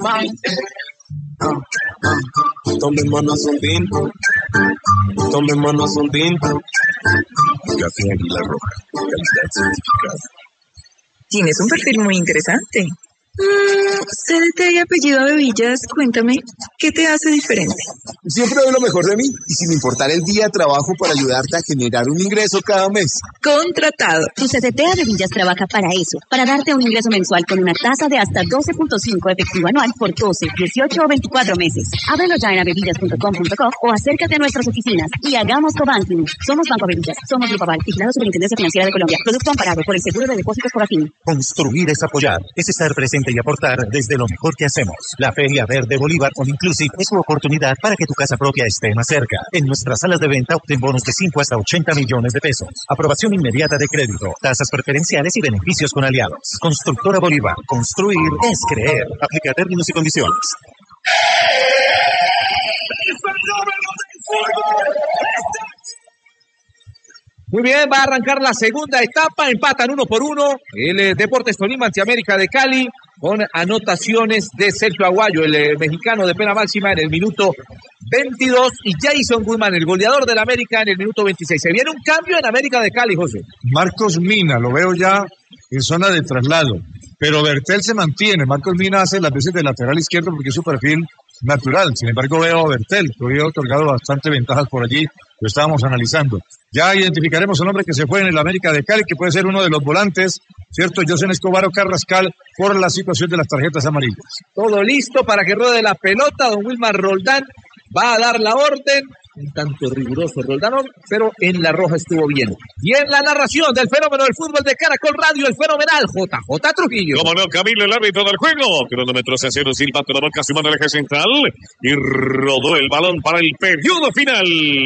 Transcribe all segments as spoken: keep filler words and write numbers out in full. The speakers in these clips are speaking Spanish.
Tomémonos un tinto, tomémonos un tinto. Café Águila Roja, calidad certificada. Tienes un perfil muy interesante. Mm, C D T y apellido de Villas, cuéntame, ¿qué te hace diferente? Siempre doy lo mejor de mí y sin importar el día trabajo para ayudarte a generar un ingreso cada mes. Contratado. Tu C D T de Villas trabaja para eso, para darte un ingreso mensual con una tasa de hasta doce punto cinco efectivo anual por doce, dieciocho o veinticuatro meses. Ábrelo ya en avevillas punto com punto co o acércate a nuestras oficinas y hagamos cobanking. Somos Banco Avevillas, somos Grupo Aval, vigilado Superintendencia Financiera de Colombia. Producto amparado por el Seguro de Depósitos Cofacin. Construir es apoyar, es estar presente y aportar desde lo mejor que hacemos. La Feria Verde Bolívar All Inclusive es tu oportunidad para que tu casa propia esté más cerca. En nuestras salas de venta obtén bonos de cinco hasta ochenta millones de pesos. Aprobación inmediata de crédito, tasas preferenciales y beneficios con aliados. Constructora Bolívar. Construir es creer. Aplica términos y condiciones. Muy bien, va a arrancar la segunda etapa, empatan uno por uno, el eh, Deportes Tolima ante América de Cali, con anotaciones de Sergio Aguayo, el eh, mexicano de pena máxima en el minuto veintidós, y Jason Guzmán, el goleador del América, en el minuto veintiséis. Se viene un cambio en América de Cali, José. Marcos Mina, lo veo ya en zona de traslado, pero Bertel se mantiene. Marcos Mina hace las veces de lateral izquierdo porque es su perfil natural. Sin embargo, veo a Bertel, que había otorgado bastante ventajas por allí, lo estábamos analizando. Ya identificaremos un hombre que se fue en el América de Cali, que puede ser uno de los volantes, ¿cierto? José Escobar o Carrascal, por la situación de las tarjetas amarillas. Todo listo para que ruede la pelota. Don Wilmar Roldán va a dar la orden. Un tanto riguroso Roldán, pero en la roja estuvo bien. Y en la narración del fenómeno del fútbol de Caracol Radio, el fenomenal J J Trujillo. Como no, Camilo, el árbitro del juego. Cronómetro cero, silbato, la boca, sumando el eje central. Y rodó el balón para el periodo final.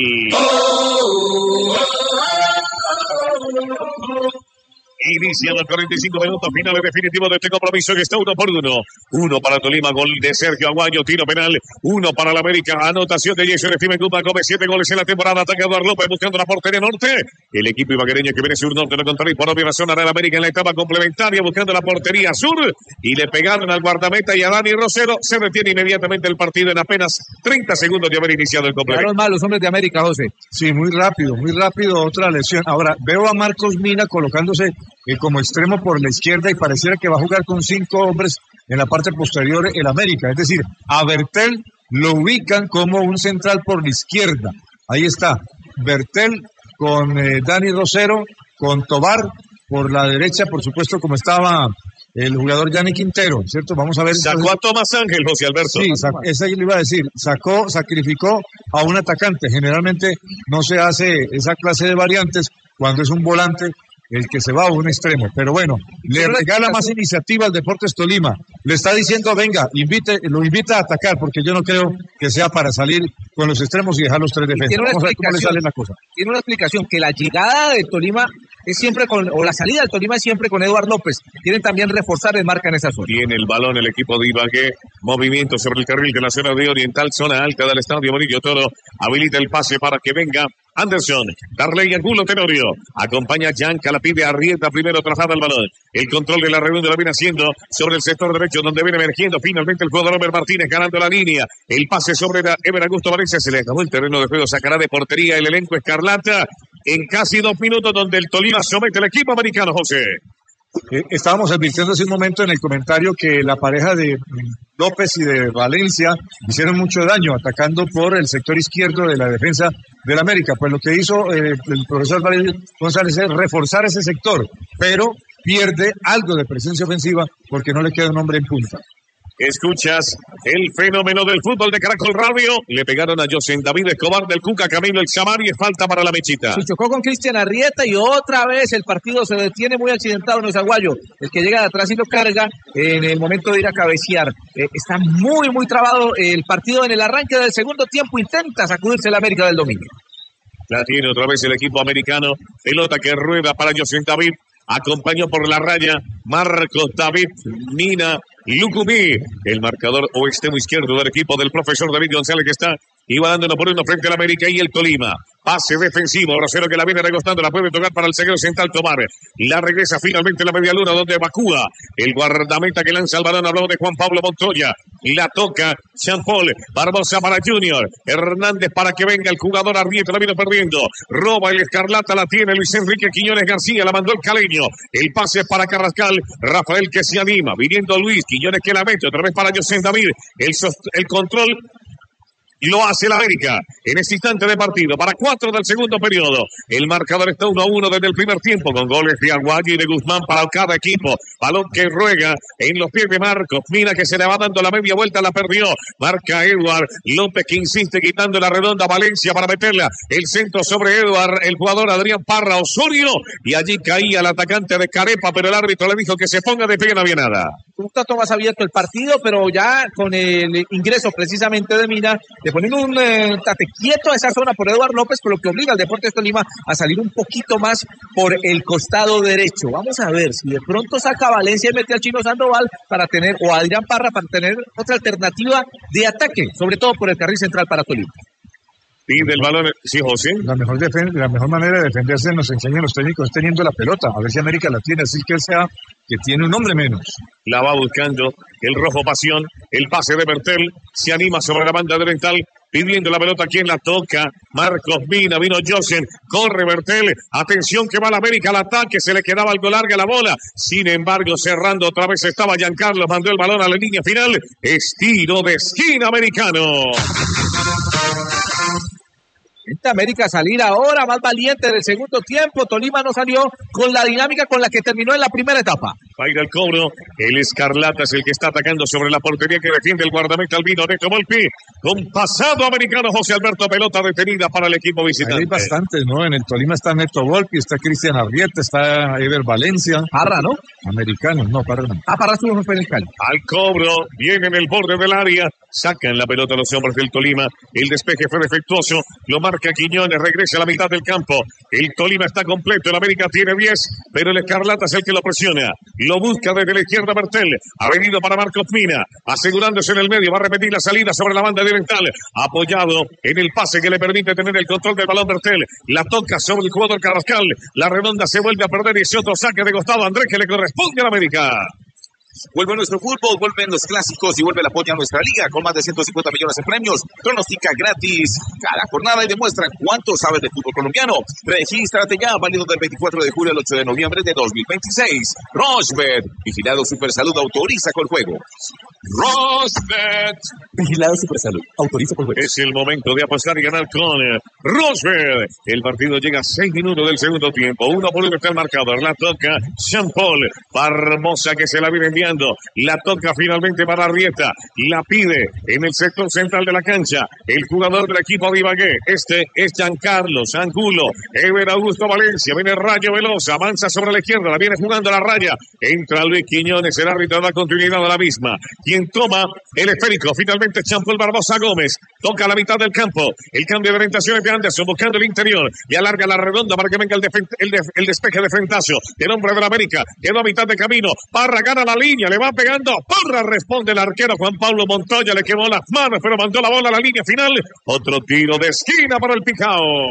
Inician los cuarenta y cinco minutos finales definitivos de este compromiso que está uno por uno. Uno para Tolima, gol de Sergio Aguayo, tiro penal. Uno para la América, anotación de Jason Steven Guzmán Gómez, siete goles en la temporada. Ataca Eduardo López buscando la portería norte. El equipo ibaguereño que viene sur norte, lo contrario, y por obvia razón hará la América en la etapa complementaria buscando la portería sur. Y le pegaron al guardameta y a Dani Rosero. Se detiene inmediatamente el partido en apenas treinta segundos de haber iniciado el complemento. Llegaron mal los hombres de América, José. Sí, muy rápido, muy rápido. Otra lesión. Ahora, veo a Marcos Mina colocándose Eh, como extremo por la izquierda y pareciera que va a jugar con cinco hombres en la parte posterior el América. Es decir, a Bertel lo ubican como un central por la izquierda. Ahí está, Bertel con eh, Dani Rosero, con Tobar por la derecha, por supuesto, como estaba el jugador Yanni Quintero, ¿cierto? Vamos a ver. Sacó entonces a Tomás Ángel, José Alberto. Sí, sac- esa le iba a decir, sacó, sacrificó a un atacante. Generalmente no se hace esa clase de variantes cuando es un volante el que se va a un extremo, pero bueno, le regala más iniciativa al Deportes Tolima, le está diciendo, venga, invite, lo invita a atacar, porque yo no creo que sea para salir con los extremos y dejar los tres defensas. Vamos a ver cómo le sale la cosa. Tiene una explicación, que la llegada de Tolima es siempre con, o la salida del Tolima es siempre con Eduardo López. Quieren también reforzar el marca en esa zona. Tiene el balón el equipo de Ibagué, movimiento sobre el carril de la zona de Oriental, zona alta del estadio Murillo Toro, habilita el pase para que venga Anderson, Darley Angulo Tenorio, acompaña a Yanka, la pide Arrieta, primero traslada el balón, el control de la redonda lo viene haciendo sobre el sector derecho donde viene emergiendo finalmente el jugador Robert Martínez ganando la línea, el pase sobre Ever Augusto Valencia, se le acabó el terreno de juego, sacará de portería el elenco escarlata en casi dos minutos donde el Tolima somete al equipo americano, José. Eh, estábamos advirtiendo hace un momento en el comentario que la pareja de López y de Valencia hicieron mucho daño atacando por el sector izquierdo de la defensa del América. Pues lo que hizo eh, el profesor Valerio González es reforzar ese sector, pero pierde algo de presencia ofensiva porque no le queda un hombre en punta. Escuchas el fenómeno del fútbol de Caracol Radio. Le pegaron a José David Escobar del Cuca Camilo el Chamari. Falta para la mechita. Se chocó con Cristian Arrieta y otra vez el partido se detiene muy accidentado en Aguayo. El que llega de atrás y lo carga en el momento de ir a cabecear. Eh, está muy, muy trabado el partido en el arranque del segundo tiempo. Intenta sacudirse el América del dominio. La tiene otra vez el equipo americano. Pelota que rueda para José David. Acompañó por la raya Marcos David Mina Lucumí, el marcador o extremo izquierdo del equipo del profesor David González, que está Iba dando uno por uno frente al América y el Tolima. Pase defensivo, Rosero que la viene recostando, la puede tocar para el zaguero central Tomar. La regresa finalmente a la media luna donde evacúa el guardameta que lanza el balón, habló de Juan Pablo Montoya. La toca Jean Paul, Barbosa para Junior. Hernández para que venga el jugador Arrieta, la viene perdiendo. Roba el Escarlata, la tiene Luis Enrique Quiñones García, la mandó el caleño. El pase es para Carrascal, Rafael que se anima, viniendo Luis, Quiñones que la mete, otra vez para José David. El, el control y lo hace el América en este instante de partido para cuatro del segundo periodo. El marcador está uno a uno desde el primer tiempo con goles de Aguayo y de Guzmán para cada equipo. Balón que ruega en los pies de Marcos Mina, que se le va dando la media vuelta, la perdió. Marca Edward López que insiste quitando la redonda Valencia para meterla. El centro sobre Edward, el jugador Adrián Parra Osorio, y allí caía el atacante de Carepa, pero el árbitro le dijo que se ponga de pie, no había nada. Un tanto más abierto el partido, pero ya con el ingreso precisamente de Mina, le ponen un eh, tate quieto a esa zona por Eduardo López, por lo que obliga al Deportes Tolima a salir un poquito más por el costado derecho. Vamos a ver si de pronto saca a Valencia y mete al Chino Sandoval para tener, o a Adrián Parra para tener otra alternativa de ataque, sobre todo por el carril central para Tolima. Y del balón, sí, José. La mejor, defen- la mejor manera de defenderse nos enseñan los técnicos teniendo la pelota. A ver si América la tiene, así que sea que tiene un hombre menos. La va buscando el rojo Pasión, el pase de Bertel, se anima sobre la banda delantal, pidiendo la pelota. ¿Quién la toca? Marcos Mina, vino Josen, corre Bertel, atención que va la América al ataque, se le quedaba algo larga la bola, sin embargo cerrando otra vez estaba Giancarlo, mandó el balón a la línea final, estilo de esquina americano. Esta América salir ahora más valiente del segundo tiempo. Tolima no salió con la dinámica con la que terminó en la primera etapa. Va a ir al cobro. El Escarlata es el que está atacando sobre la portería que defiende el guardameta Albino Neto Volpi. Con pasado americano José Alberto, pelota detenida para el equipo visitante. Hay bastantes, ¿no? En el Tolima está Neto Volpi, está Cristian Arrieta, está Ever Valencia. Parra, ¿no? Americanos, no, Parra no. Ah, Parra estuvo en el Cali. Al cobro, viene en el borde del área. Sacan la pelota los hombres del Tolima. El despeje fue defectuoso. Lo marca Quiñones, regresa a la mitad del campo. El Tolima está completo, el América tiene diez, pero el Escarlata es el que lo presiona. Lo busca desde la izquierda Bertel. Ha venido para Marcos Mina, asegurándose en el medio. Va a repetir la salida sobre la banda oriental. Apoyado en el pase que le permite tener el control del balón Bertel. La toca sobre el jugador Carrascal. La redonda se vuelve a perder y ese otro saque de costado Andrés que le corresponde a la América. Vuelve nuestro fútbol, vuelven los clásicos y vuelve el apoyo a nuestra liga con más de ciento cincuenta millones en premios. Pronostica gratis cada jornada y demuestra cuánto sabes de fútbol colombiano. Regístrate ya, válido del veinticuatro de julio al ocho de noviembre de dos mil veintiséis. Rochebet, vigilado Supersalud, autoriza con juego. Rochebet, vigilado Supersalud, autoriza con juego. Es el momento de apostar y ganar con Rochebet. El partido llega a seis minutos del segundo tiempo. Uno por uno está el marcador. La toca Jean Paul. Barbosa que se la viene enviando. La toca finalmente para Arrieta. La pide en el sector central de la cancha. El jugador del equipo de Ibagué. Este es Giancarlo Angulo. Ever Augusto Valencia. Viene Rayo Veloz. Avanza sobre la izquierda. La viene jugando a la raya. Entra Luis Quiñones. El árbitro da continuidad a la misma. Quien toma el esférico. Finalmente Champol Barbosa Gómez. Toca a la mitad del campo. El cambio de orientación es de Anderson. Buscando el interior. Y alarga la redonda para que venga el, defen- el, de- el despeje de frentazo. El hombre de la América. Quedó a mitad de camino. Parra gana la línea. Le va pegando. Parra responde el arquero Juan Pablo Montoya. Le quemó las manos, pero mandó la bola a la línea final. Otro tiro de esquina para el Picao.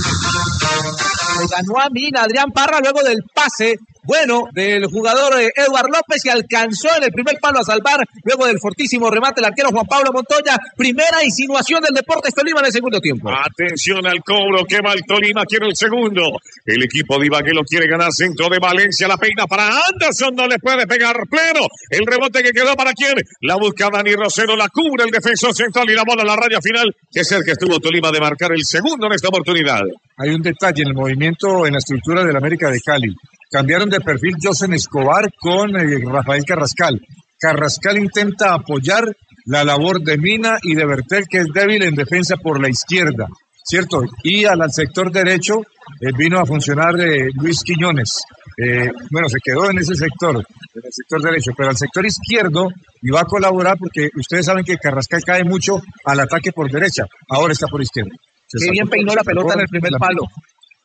Le ganó a Mina Adrián Parra luego del pase bueno del jugador eh, Eduardo López, y alcanzó en el primer palo a salvar luego del fortísimo remate el arquero Juan Pablo Montoya. Primera insinuación del Deportes Tolima en el segundo tiempo. Atención al cobro que va el Tolima, quiere el segundo. El equipo de Ibagué lo quiere ganar. Centro de Valencia, la peina para Anderson, no le puede pegar pleno. El rebote que quedó para quién. La busca Dani Rosero, la cubre el defensor central y la bola a la raya final. Qué cerca estuvo Tolima de marcar el segundo en esta oportunidad. Hay un detalle en el movimiento, en la estructura del América de Cali. Cambiaron de perfil Josen Escobar con eh, Rafael Carrascal. Carrascal intenta apoyar la labor de Mina y de Bertel, que es débil en defensa por la izquierda, ¿cierto? Y al, al sector derecho eh, vino a funcionar eh, Luis Quiñones. Eh, bueno, se quedó en ese sector, en el sector derecho, pero al sector izquierdo y va a colaborar porque ustedes saben que Carrascal cae mucho al ataque por derecha. Ahora está por izquierda. Qué bien peinó la pelota en el primer palo.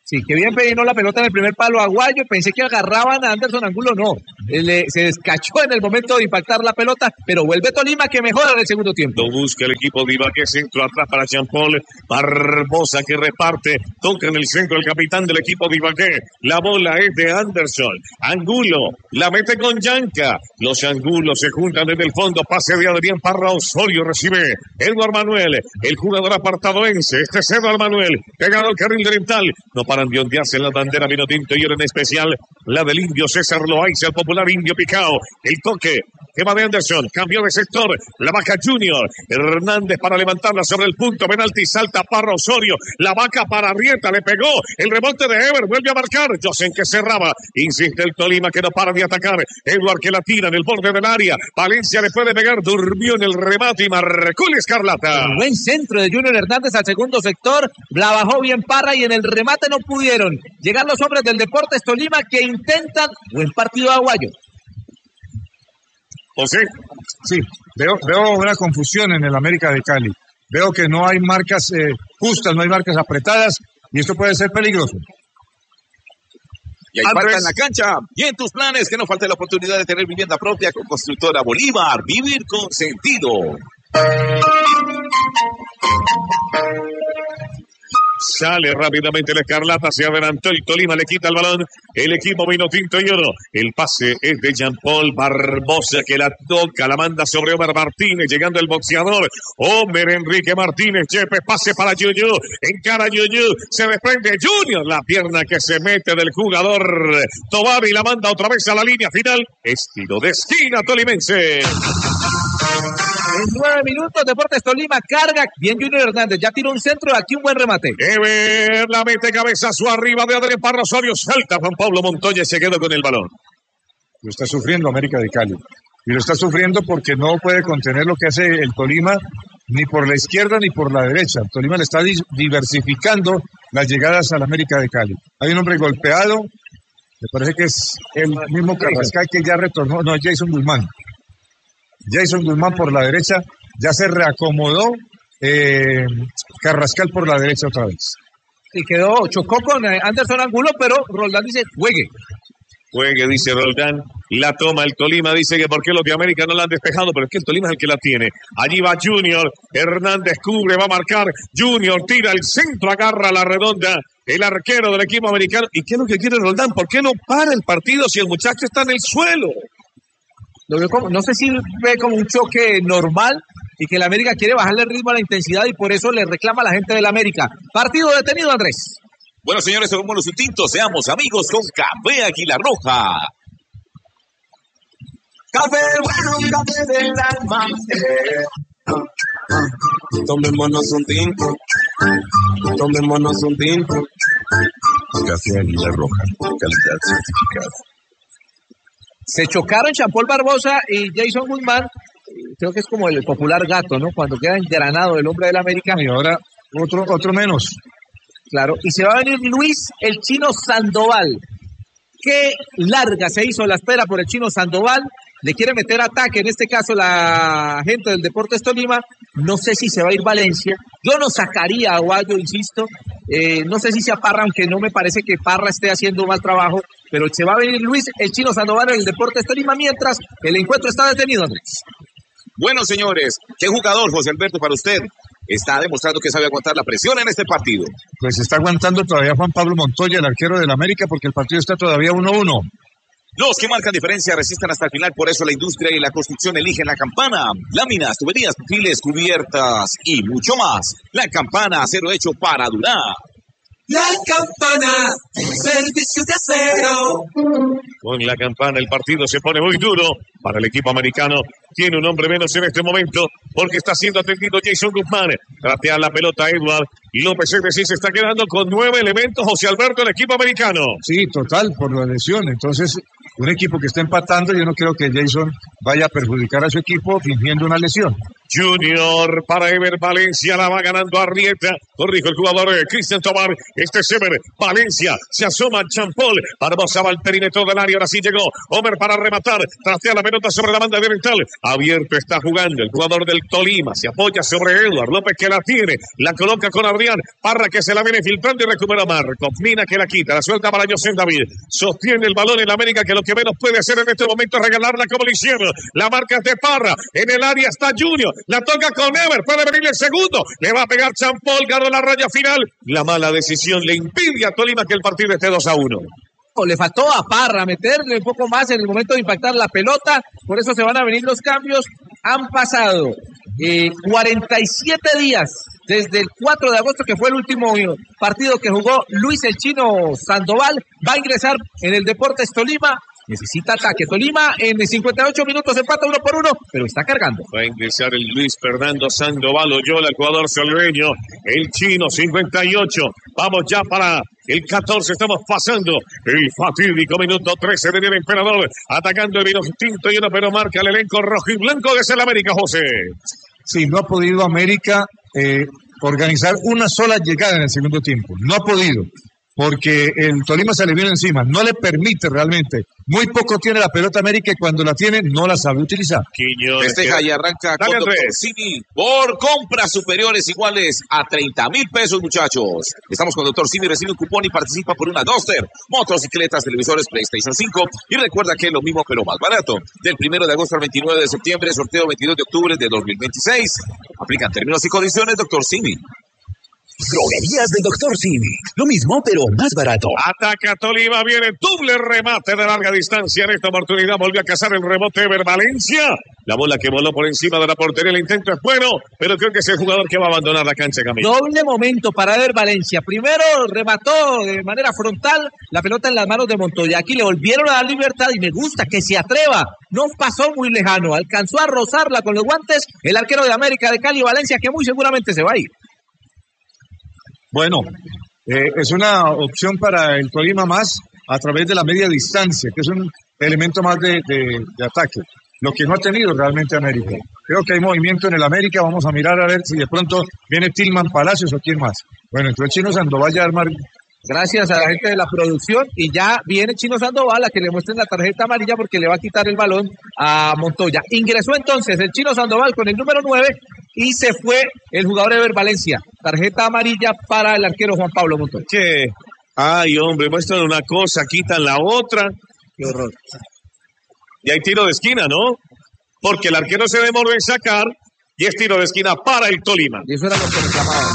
Sí, que bien peinó la pelota en el primer palo Aguayo. Pensé que agarraban a Anderson Angulo, no. Le, se descachó en el momento de impactar la pelota, pero vuelve Tolima que mejora en el segundo tiempo. Lo busca el equipo de Ibagué, centro atrás para Jean Paul Barbosa que reparte, toca en el centro el capitán del equipo de Ibagué. La bola es de Anderson. Angulo la mete con Yanka. Los Angulos se juntan desde el fondo. Pase de Adrián Parra Osorio. Recibe Eduard Manuel, el jugador apartadoense. Este es Eduard Manuel, pegado al carril oriental. No paran de ondearse en la bandera vino tinto y ahora en especial la del indio César Loaiza, el popular indio Picao. El toque que va de Anderson, cambió de sector, la Vaca Junior, Hernández para levantarla sobre el punto, penalti, salta Parra Osorio, la Vaca para Arrieta, le pegó, el rebote de Ever, vuelve a marcar, Josen que cerraba, insiste el Tolima que no para de atacar, Eduard que la tira en el borde del área, Valencia le puede pegar, durmió en el remate y marcó el Escarlata. Un buen centro de Junior Hernández al segundo sector, la bajó bien Parra y en el remate no pudieron llegar los hombres del Deportes Tolima que intentan buen partido de Aguayo. José. Sí, veo, veo una confusión en el América de Cali. Veo que no hay marcas eh, justas, no hay marcas apretadas y esto puede ser peligroso. Y hay falta en la cancha. Y en tus planes, que no falte la oportunidad de tener vivienda propia con Constructora Bolívar. Vivir con sentido. Sale rápidamente la Escarlata, se adelantó el Tolima, le quita el balón, el equipo vino tinto y oro. El pase es de Jean Paul Barbosa que la toca, la manda sobre Omer Martínez, llegando el boxeador, Omer Enrique Martínez, Chepe, pase para Yuyu, encara Yuyu, se desprende Junior, la pierna que se mete del jugador Tobar y la manda otra vez a la línea final, estilo de esquina tolimense. En nueve minutos, Deportes Tolima carga. Bien Junior Hernández, ya tiró un centro, aquí un buen remate. Ever, la mete cabezazo arriba de Adrián Parra Osorio, salta Juan Pablo Montoya y se quedó con el balón. Lo está sufriendo América de Cali. Y lo está sufriendo porque no puede contener lo que hace el Tolima ni por la izquierda ni por la derecha. El Tolima le está diversificando las llegadas al América de Cali. Hay un hombre golpeado, me parece que es el mismo Carrascal que ya retornó, no, Jason Guzmán. Jason Guzmán por la derecha, ya se reacomodó eh, Carrascal por la derecha otra vez. Y quedó, chocó con Anderson Angulo, pero Roldán dice, juegue. Juegue, dice Roldán, la toma el Tolima, dice que por qué los de América no la han despejado, pero es que el Tolima es el que la tiene. Allí va Junior, Hernández cubre, va a marcar, Junior tira el centro, agarra la redonda, el arquero del equipo americano. ¿Y qué es lo que quiere Roldán? ¿Por qué no para el partido si el muchacho está en el suelo? Lo veo como, no sé si ve como un choque normal y que el América quiere bajarle el ritmo a la intensidad y por eso le reclama a la gente del América. Partido detenido, Andrés. Bueno, señores, tomémonos un tinto, seamos amigos con Café Águila Roja. Café bueno, café del alma. Tomémonos un tinto, tomémonos un tinto. Café Águila Roja, calidad certificada. Se chocaron Jean Paul Barbosa y Jason Guzmán. Creo que es como el popular gato, ¿no? Cuando queda engranado el hombre del América. Y ahora otro, otro menos. Claro, y se va a venir Luis el Chino Sandoval. Qué larga se hizo la espera por el Chino Sandoval. Le quiere meter ataque, en este caso la gente del Deportes Tolima. No sé si se va a ir Valencia. Yo no sacaría a Aguayo, insisto. Eh, no sé si sea Parra, aunque no me parece que Parra esté haciendo mal trabajo. Pero se va a venir Luis el Chino Sandoval en el Deportes Tolima mientras el encuentro está detenido, Andrés. Bueno, señores, ¿qué jugador, José Alberto, para usted está demostrando que sabe aguantar la presión en este partido? Pues está aguantando todavía Juan Pablo Montoya, el arquero del América, porque el partido está todavía uno uno. Los que marcan diferencia resisten hasta el final, por eso la industria y la construcción eligen La Campana. Láminas, tuberías, perfiles, cubiertas y mucho más. La Campana, acero hecho para durar. La Campana, servicio de acero. Con La Campana el partido se pone muy duro para el equipo americano. Tiene un hombre menos en este momento porque está siendo atendido Jason Guzmán. Tratea la pelota Edward López, es decir, se está quedando con nueve elementos José Alberto, el equipo americano. Sí, total, por la lesión. Entonces, un equipo que está empatando, yo no creo que Jason vaya a perjudicar a su equipo fingiendo una lesión. Junior para Ever Valencia, la va ganando Arrieta. Corrijo el jugador eh, Cristian Tobar. Este es Ever Valencia. Se asoma Champol. Barbosa va al perímetro del área. Ahora sí llegó Homer para rematar. Trastea la pelota sobre la banda oriental. Abierto está jugando el jugador del Tolima. Se apoya sobre Eduard López que la tiene. La coloca con Adrián. Parra que se la viene filtrando y recupera Marco. Mina que la quita. La suelta para José David. Sostiene el balón en América que lo que menos puede hacer en este momento es regalarla como lo hicieron. La marca es de Parra. En el área está Junior. La toca con Ever, puede venir el segundo, le va a pegar Champol, ganó la raya final. La mala decisión le impide a Tolima que el partido esté dos a uno. Le faltó a Parra meterle un poco más en el momento de impactar la pelota, por eso se van a venir los cambios. Han pasado eh, cuarenta y siete días desde el cuatro de agosto, que fue el último partido que jugó Luis el Chino Sandoval. Va a ingresar en el Deportes Tolima. Necesita ataque. Tolima en cincuenta y ocho minutos empata uno por uno, pero está cargando. Va a ingresar el Luis Fernando Sandoval Oyola, el jugador salveño. El chino, cincuenta y ocho. Vamos ya para el catorce. Estamos pasando el fatídico minuto trece de Día Emperador. Atacando el vino tinto lleno, pero marca el elenco rojo y blanco de el América, José. Sí, no ha podido América eh, organizar una sola llegada en el segundo tiempo. No ha podido. Porque el Tolima se le viene encima, no le permite realmente. Muy poco tiene la pelota América y cuando la tiene no la sabe utilizar. Quiñones, Festeja y arranca Dale, con Doctor Simi por compras superiores iguales a treinta mil pesos, muchachos. Estamos con Doctor Simi, recibe un cupón y participa por una Duster, motocicletas, televisores, PlayStation cinco. Y recuerda que es lo mismo pero más barato. Del primero de agosto al veintinueve de septiembre, sorteo veintidós de octubre de dos mil veintiséis. Aplican términos y condiciones, Doctor Simi. Droguerías del Doctor Simi. Lo mismo, pero más barato. Ataca Tolima, viene doble remate de larga distancia. En esta oportunidad volvió a cazar el rebote Ever Valencia. La bola que voló por encima de la portería. El intento es bueno, pero creo que es el jugador que va a abandonar la cancha, Camilo. Doble momento para Ever Valencia. Primero remató de manera frontal la pelota en las manos de Montoya. Aquí le volvieron a dar libertad y me gusta que se atreva. No pasó muy lejano. Alcanzó a rozarla con los guantes el arquero de América de Cali, Valencia, que muy seguramente se va a ir. Bueno, eh, es una opción para el Tolima más a través de la media distancia, que es un elemento más de, de, de ataque. Lo que no ha tenido realmente América. Creo que hay movimiento en el América. Vamos a mirar a ver si de pronto viene Tillman Palacios o quién más. Bueno, entonces el Chino Sandoval ya armar. Gracias a la gente de la producción y ya viene Chino Sandoval a que le muestren la tarjeta amarilla porque le va a quitar el balón a Montoya. Ingresó entonces el Chino Sandoval con el número nueve y se fue el jugador Ever Valencia. Tarjeta amarilla para el arquero Juan Pablo Montoya. Che, ay hombre, muestran una cosa, quitan la otra. Qué horror. Y hay tiro de esquina, ¿no? Porque el arquero se demoró en sacar y es tiro de esquina para el Tolima. Y eso era lo que reclamaban.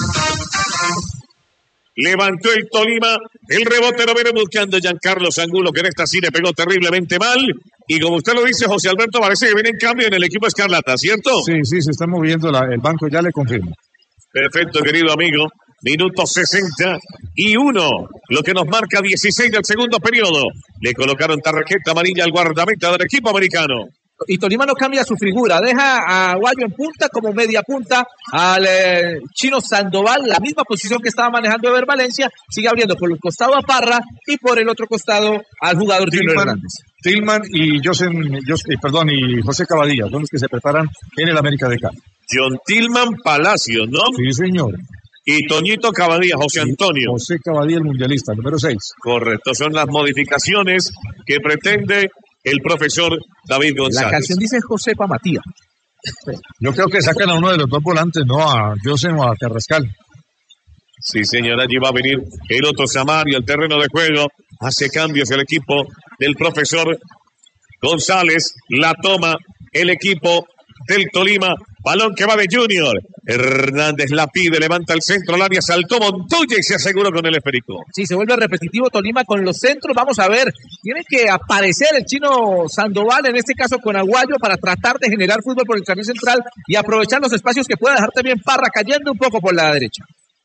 Levantó el Tolima, el rebote lo viene buscando Giancarlo Angulo, que en esta sí le pegó terriblemente mal. Y como usted lo dice, José Alberto, parece que viene en cambio en el equipo Escarlata, ¿cierto? Sí, sí, se está moviendo la, el banco, ya le confirmo. Perfecto, querido amigo. Minuto sesenta y uno, lo que nos marca dieciséis del segundo periodo. Le colocaron tarjeta amarilla al guardameta del equipo americano. Y Tolima no cambia su figura, deja a Aguayo en punta como media punta, al eh, Chino Sandoval, la misma posición que estaba manejando Ever Valencia, sigue abriendo por el costado a Parra y por el otro costado al jugador Tillman Hernández. Tillman y José, José, perdón, y José Cavadilla, son los que se preparan en el América de Cali. John Tillman Palacios, ¿no? Sí, señor. Y Toñito Cavadilla, José Antonio. José Cavadilla, el mundialista, número seis. Correcto, son las modificaciones que pretende el profesor David González. La canción dice Josepa Matías. Yo creo que sacan a uno de los dos volantes, no a José o a Carrascal. Sí, señor, allí va a venir el otro Samario al terreno de juego. Hace cambios el equipo del profesor González. La toma el equipo del Tolima. Balón que va de Junior. Hernández la pide, levanta el centro al área, saltó Montoya y se aseguró con el esférico. Sí, se vuelve repetitivo Tolima con los centros. Vamos a ver, tiene que aparecer el Chino Sandoval, en este caso con Aguayo, para tratar de generar fútbol por el carril central y aprovechar los espacios que pueda dejar también Parra cayendo un poco por la derecha.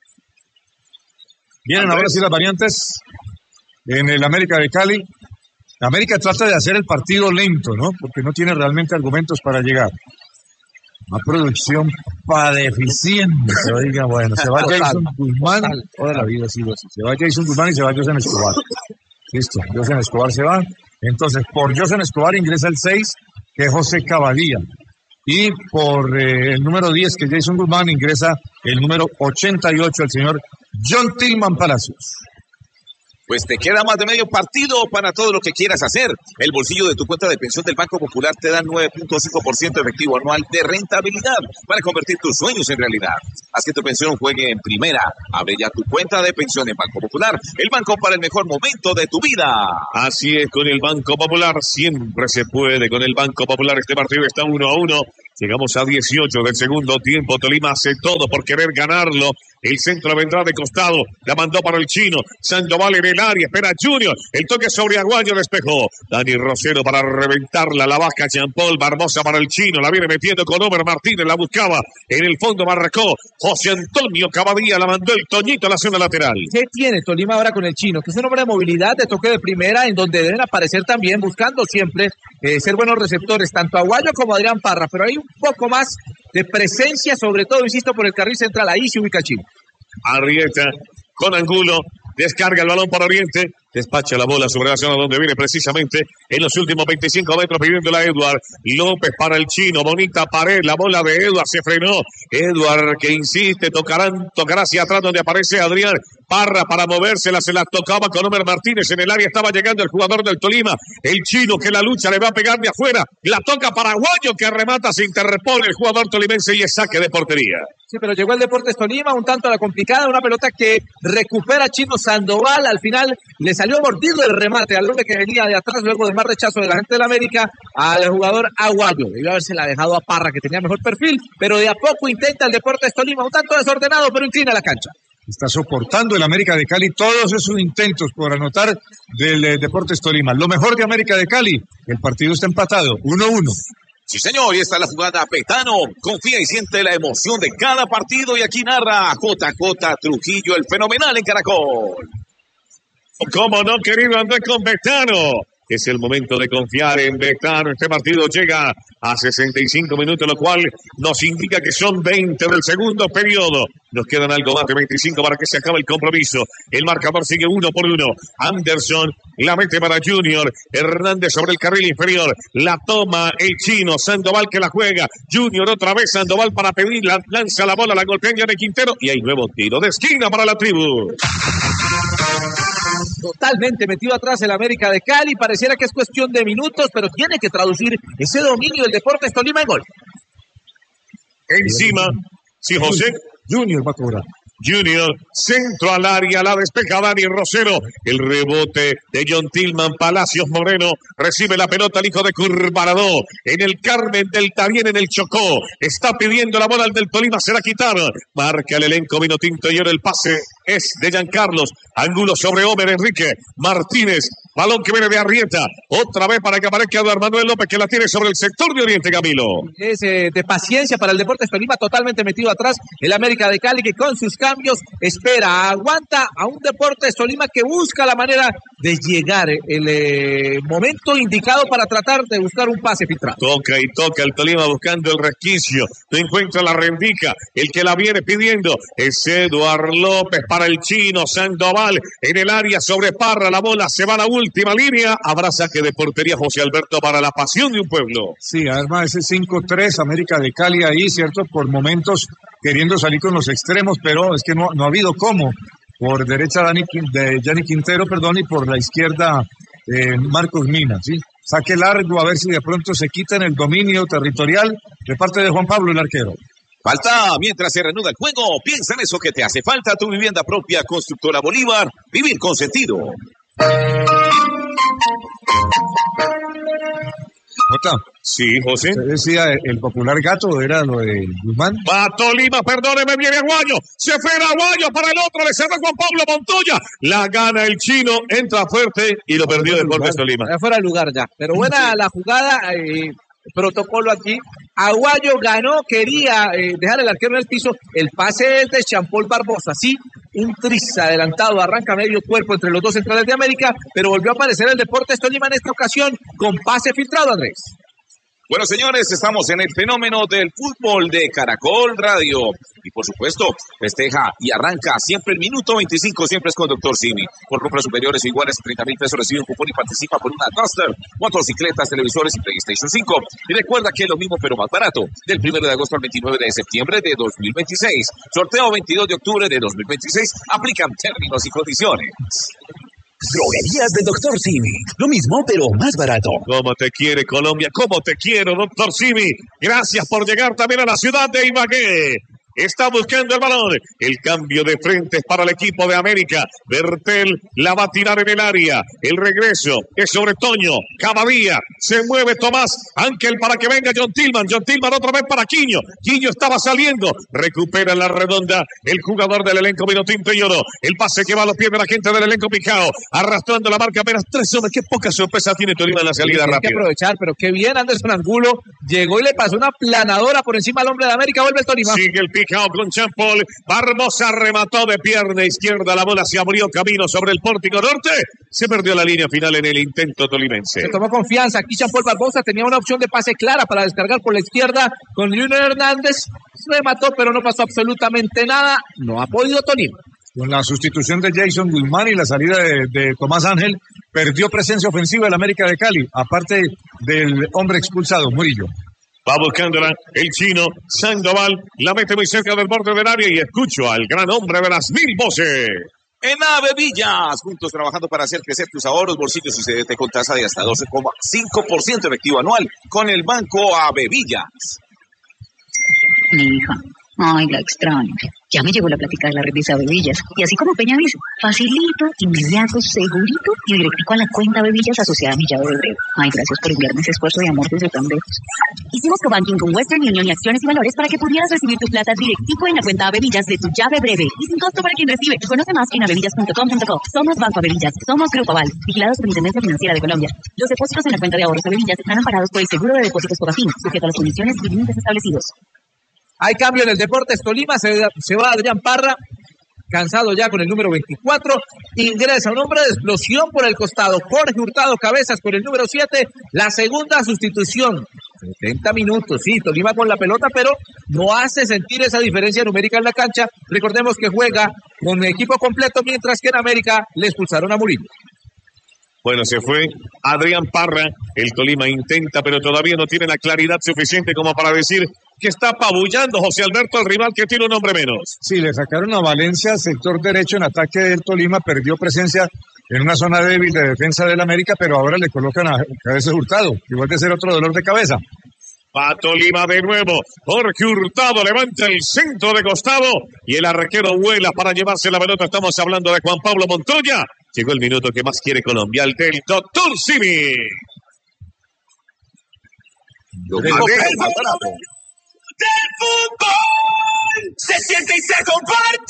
Vienen ahora sí las variantes en el América de Cali. América trata de hacer el partido lento, ¿no? Porque no tiene realmente argumentos para llegar. Una producción para deficiente. Oiga, bueno, se va total, Jason Guzmán. Total, toda la vida ha sido así. Se va Jason Guzmán y se va José Escobar. Listo, José Escobar se va. Entonces, por José Escobar ingresa el seis, que es José Cavadilla. Y por eh, el número diez, que es Jason Guzmán, ingresa el número ochenta y ocho, el señor John Tillman Palacios. Pues te queda más de medio partido para todo lo que quieras hacer. El bolsillo de tu cuenta de pensión del Banco Popular te da nueve punto cinco por ciento efectivo anual de rentabilidad para convertir tus sueños en realidad. Haz que tu pensión juegue en primera. Abre ya tu cuenta de pensión en Banco Popular, el banco para el mejor momento de tu vida. Así es, con el Banco Popular siempre se puede. Con el Banco Popular este partido está uno a uno. Llegamos a dieciocho del segundo tiempo. Tolima hace todo por querer ganarlo. El centro vendrá de costado. La mandó para el chino. Sandoval en el área. Espera Junior. El toque sobre Aguayo. Despejó. Dani Rosero para reventarla. La baja Jean-Paul. Barbosa para el chino. La viene metiendo con Omer Martínez. La buscaba. En el fondo marcó José Antonio Cavadía. La mandó el Toñito a la zona lateral. ¿Qué tiene Tolima ahora con el chino? Que es un hombre de movilidad, de toque de primera, en donde deben aparecer también, buscando siempre eh, ser buenos receptores, tanto Aguayo como Adrián Parra. Pero hay un poco más de presencia, sobre todo, insisto, por el carril central. Ahí se ubica Chino. Arrieta con Angulo, descarga el balón para Oriente, despacha la bola sobre la zona donde viene precisamente en los últimos veinticinco metros pidiéndola a Edward López para el chino, bonita pared, la bola de Edward se frenó, Edward que insiste, tocarán, tocará hacia atrás donde aparece Adrián Parra para movérsela, se la tocaba con Omer Martínez, en el área estaba llegando el jugador del Tolima, el chino que la lucha le va a pegar de afuera, la toca para Aguayo que remata, se interpone el jugador tolimense y es saque de portería. Sí, pero llegó el Deportes Tolima, un tanto a la complicada, una pelota que recupera Chino Sandoval, al final le salió mordido el remate al hombre que venía de atrás luego de más rechazo de la gente de la América al jugador Aguayo. Debió haberse la dejado a Parra, que tenía mejor perfil, pero de a poco intenta el Deportes Tolima, un tanto desordenado, pero inclina la cancha. Está soportando el América de Cali todos esos intentos por anotar del eh, Deportes Tolima. Lo mejor de América de Cali, el partido está empatado, uno uno. Sí, señor, y esta es la jugada Petano. Confía y siente la emoción de cada partido y aquí narra J J Trujillo, el fenomenal en Caracol. ¿Cómo no, querido Andrés con Betano? Es el momento de confiar en Betano. Este partido llega a sesenta y cinco minutos, lo cual nos indica que son veinte del segundo periodo. Nos quedan algo más de veinticinco para que se acabe el compromiso. El marcador sigue uno por uno. Anderson la mete para Junior. Hernández sobre el carril inferior. La toma el chino. Sandoval que la juega. Junior otra vez. Sandoval para pedir. La, lanza la bola. La golpea de Quintero. Y hay nuevo tiro de esquina para la tribu. Totalmente metido atrás el América de Cali. Pareciera que es cuestión de minutos, pero tiene que traducir ese dominio del Deportes Tolima en gol. Encima. Sí, José. Junior va a cobrar. Junior, centro al área, la despeja Dani Rosero. El rebote de John Tillman, Palacios Moreno. Recibe la pelota el hijo de Curvarado. En el Carmen del Tarién, en el Chocó. Está pidiendo la bola al del Tolima, se la quitaron. Marca el elenco vino tinto y ahora el pase es de Giancarlos. Ángulo sobre Omer Enrique Martínez. Balón que viene de Arrieta. Otra vez para que aparezca Eduardo Manuel López, que la tiene sobre el sector de Oriente, Camilo. Es eh, de paciencia para el Deportes Tolima, totalmente metido atrás. El América de Cali que con sus cambios espera, aguanta a un Deportes Tolima que busca la manera de llegar el eh, momento indicado para tratar de buscar un pase filtrado. Toca y toca el Tolima buscando el resquicio. No encuentra la rendica. El que la viene pidiendo es Eduardo López para el chino. Sandoval en el área sobre Parra. La bola se va a la última línea. Habrá saque de portería José Alberto para la pasión de un pueblo. Sí, además ese cinco tres América de Cali ahí, ¿cierto? Por momentos queriendo salir con los extremos, pero es que no, no ha habido cómo. Por derecha Dani, de Gianni Quintero, perdón, y por la izquierda eh, Marcos Mina, ¿sí? Saque largo a ver si de pronto se quitan el dominio territorial de parte de Juan Pablo, el arquero. Falta mientras se reanuda el juego. Piensa en eso que te hace falta. Tu vivienda propia, Constructora Bolívar. Vivir con sentido. ¿Nota? Sí, José. Usted decía, el popular gato era lo de Guzmán. Va Tolima, perdóneme, viene Aguayo. Se fue Aguayo para el otro, le cerró Juan Pablo Montoya. La gana el chino, entra fuerte y lo perdió Deportes Tolima. Ya fuera de lugar ya. Pero buena sí. La jugada, eh, protocolo aquí. Aguayo ganó, quería eh, dejar el arquero en el piso. El pase es de Jean-Paul Barbosa, sí. Un tris adelantado, arranca medio cuerpo entre los dos centrales de América, pero volvió a aparecer el Deportes Tolima en esta ocasión con pase filtrado, Andrés. Bueno, señores, estamos en el fenómeno del fútbol de Caracol Radio. Y por supuesto, festeja y arranca siempre el minuto veinticinco, siempre es con Doctor Simi. Por compras superiores o iguales a treinta mil pesos recibe un cupón y participa por una Duster, motocicletas, televisores y PlayStation cinco. Y recuerda que es lo mismo pero más barato. Del primero de agosto al veintinueve de septiembre de dos mil veintiséis. Sorteo veintidós de octubre de dos mil veintiséis. Aplican términos y condiciones. Droguerías de Doctor Simi. Lo mismo, pero más barato. ¿Cómo te quiere Colombia? ¿Cómo te quiero, Doctor Simi? Gracias por llegar también a la ciudad de Ibagué. Está buscando el balón. El cambio de frente es para el equipo de América. Bertel la va a tirar en el área. El regreso es sobre Toño. Cavadía. Se mueve Tomás Ángel para que venga John Tillman. John Tillman otra vez para Quiño. Quiño estaba saliendo. Recupera en la redonda el jugador del elenco Vinotinto y Oro. El pase que va a los pies de la gente del elenco Picao. Arrastrando la marca apenas tres hombres. Qué poca sorpresa tiene Tolima en la salida rápida. Hay que aprovechar, pero qué bien Anderson Angulo. Llegó y le pasó una planadora por encima al hombre de América. Vuelve el Tolima. Sigue el Picao con Champol. Barbosa remató de pierna izquierda. La bola se abrió camino sobre el pórtico norte. Se perdió la línea final en el intento tolimense. Se tomó confianza. Aquí Champol Barbosa tenía una opción de pase clara para descargar por la izquierda con Junior Hernández. Remató, pero no pasó absolutamente nada. No ha podido Tolima. Con la sustitución de Jason Guzmán y la salida de, de Tomás Ángel, perdió presencia ofensiva el América de Cali, aparte del hombre expulsado, Murillo. Va buscándola el chino Sandoval, la mete muy cerca del borde del área y escucho al gran hombre de las mil voces. En Avevillas, juntos trabajando para hacer crecer tus ahorros, bolsillos y C D T con tasa de hasta doce coma cinco por ciento efectivo anual con el Banco Avevillas. Mi hija, ay, la extraño. Ya me llegó la plática de la red de Avevillas. Y así como Peña dice, facilito, inmediato, segurito y directico a la cuenta Avevillas asociada a mi llave de breve. Ay, gracias por enviarme ese esfuerzo de amor desde tan lejos. Hicimos cobanking con Western Union y acciones y valores para que pudieras recibir tu plata directico en la cuenta Avevillas de tu llave breve y sin costo para quien recibe. Conoce más en avevillas punto com punto co. Somos Banco Avevillas, somos Grupo Aval, vigilados por la Intendencia Financiera de Colombia. Los depósitos en la cuenta de ahorros Avevillas están amparados por el seguro de depósitos Cobafin, sujeto a las condiciones y límites establecidos. Hay cambio en el Deportes Tolima, se, se va Adrián Parra, cansado ya con el número veinticuatro, ingresa un hombre de explosión por el costado, Jorge Hurtado Cabezas por el número siete, la segunda sustitución, setenta minutos, sí, Tolima con la pelota, pero no hace sentir esa diferencia numérica en la cancha, recordemos que juega con equipo completo, mientras que en América le expulsaron a Murillo. Bueno, se fue Adrián Parra, el Tolima intenta, pero todavía no tiene la claridad suficiente como para decir que está apabullando José Alberto al rival que tiene un hombre menos. Sí, le sacaron a Valencia, sector derecho en ataque del Tolima, perdió presencia en una zona débil de defensa del América, pero ahora le colocan a Cabezas Hurtado, igual de ser otro dolor de cabeza. Va Tolima de nuevo, Jorge Hurtado levanta el centro de costado y el arquero vuela para llevarse la pelota. Estamos hablando de Juan Pablo Montoya. Llegó el minuto que más quiere Colombia, el del Doctor Simi. Lo del fútbol se siente y se comparte.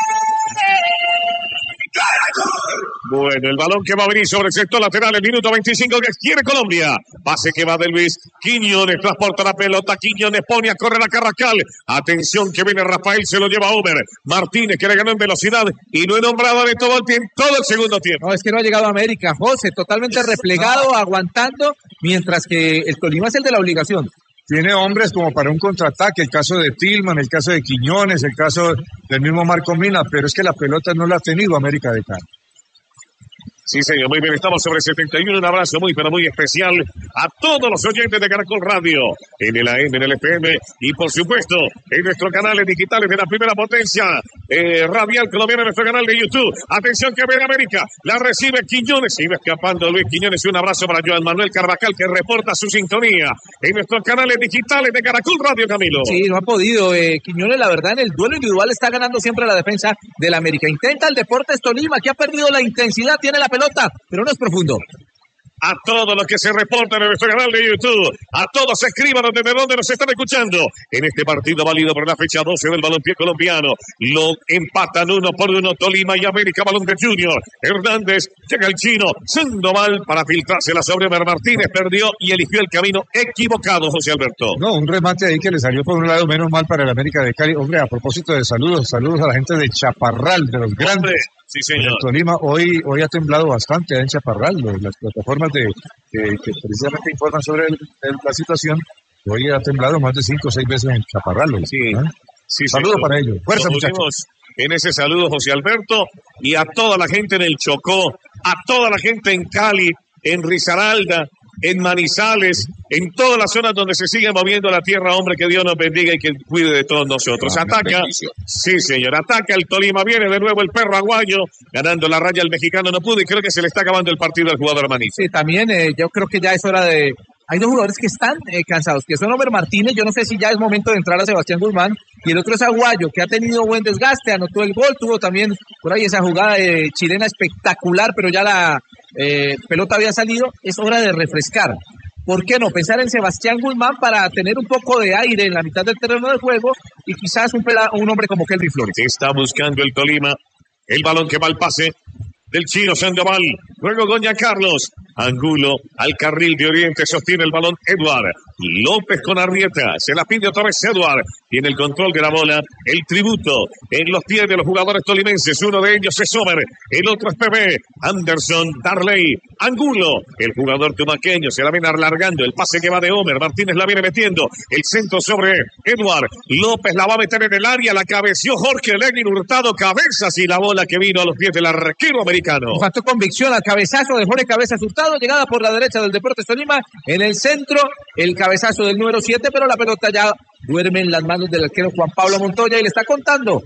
Bueno, el balón que va a venir sobre el sector lateral, el minuto veinticinco que quiere Colombia. Pase que va de Luis Quiñones, transporta la pelota, Quiñones pone a correr a Carrascal. Atención que viene Rafael, se lo lleva Over. Martínez que le ganó en velocidad y no he nombrado de todo el tiempo, todo el segundo tiempo. No, es que no ha llegado a América, José, totalmente replegado, aguantando, mientras que el Tolima es el de la obligación. Tiene hombres como para un contraataque, el caso de Tillman, el caso de Quiñones, el caso del mismo Marco Mina, pero es que la pelota no la ha tenido América de Cali. Sí, señor, muy bien, estamos sobre setenta y uno, un abrazo muy, pero muy especial a todos los oyentes de Caracol Radio, en el A M, en el F M, y por supuesto, en nuestros canales digitales de la primera potencia, eh, radial colombiana, en nuestro canal de YouTube. Atención que viene América, la recibe Quiñones, y va escapando Luis Quiñones, y un abrazo para Joan Manuel Carvajal, que reporta su sintonía en nuestros canales digitales de Caracol Radio, Camilo. Sí, no ha podido, eh, Quiñones, la verdad, en el duelo individual está ganando siempre la defensa del América. Intenta el Deportes Tolima, que ha perdido la intensidad, tiene la pelota, pero no es profundo. A todos los que se reportan en nuestro canal de YouTube, a todos escríbanos desde donde nos están escuchando. En este partido válido por la fecha doce del balompié colombiano, lo empatan uno por uno Tolima y América, balón de Junior. Hernández, llega el chino, Sandoval para filtrársela sobre Omer Martínez, perdió y eligió el camino equivocado, José Alberto. No, un remate ahí que le salió por un lado, menos mal para el América de Cali. Hombre, a propósito de saludos, saludos a la gente de Chaparral, de los grandes. Sí, señor. El Tolima hoy, hoy ha temblado bastante en Chaparral, las plataformas de, de- que precisamente informan sobre el- el- la situación, hoy ha temblado más de cinco o seis veces en Chaparralo. Sí, ¿eh? sí. Saludos señor. para ellos. Fuerza, Nos muchachos. unimos en ese saludo, José Alberto, y a toda la gente en el Chocó, a toda la gente en Cali, en Risaralda, en Manizales, en todas las zonas donde se sigue moviendo la tierra, hombre, que Dios nos bendiga y que cuide de todos nosotros. Amén, Ataca, bendición. sí señor, ataca el Tolima, viene de nuevo el perro aguayo, ganando la raya el mexicano, no pudo y creo que se le está acabando el partido al jugador Manizales. Sí, también eh, yo creo que ya es hora de... Hay dos jugadores que están eh, cansados, que son Homer Martínez, yo no sé si ya es momento de entrar a Sebastián Guzmán, y el otro es Aguayo, que ha tenido buen desgaste, anotó el gol, tuvo también por ahí esa jugada eh, chilena espectacular, pero ya la eh, pelota había salido, es hora de refrescar. ¿Por qué no? Pensar en Sebastián Guzmán para tener un poco de aire en la mitad del terreno de juego y quizás un, pela- un hombre como Kelvin Flores. Está buscando el Tolima. El balón que va al pase del chino Sandoval. Luego Goña Carlos. Angulo al carril de Oriente. Sostiene el balón Eduard. López con Arrieta. Se la pide otra vez Eduard. Tiene el control de la bola. El tributo en los pies de los jugadores tolimenses. Uno de ellos es Sommer. El otro es P B. Anderson, Darley, Angulo. El jugador tumaqueño se la viene alargando. El pase que va de Homer. Martínez la viene metiendo. El centro sobre Eduard. López la va a meter en el área. La cabeció Jorge Lenin Hurtado. Cabezas y la bola que vino a los pies del arquero americano. Faltó convicción al cabezazo de Jorge Cabezas Hurtado, llegada por la derecha del Deportes Tolima, en el centro, el cabezazo del número siete, pero la pelota ya duerme en las manos del arquero Juan Pablo Montoya y le está contando.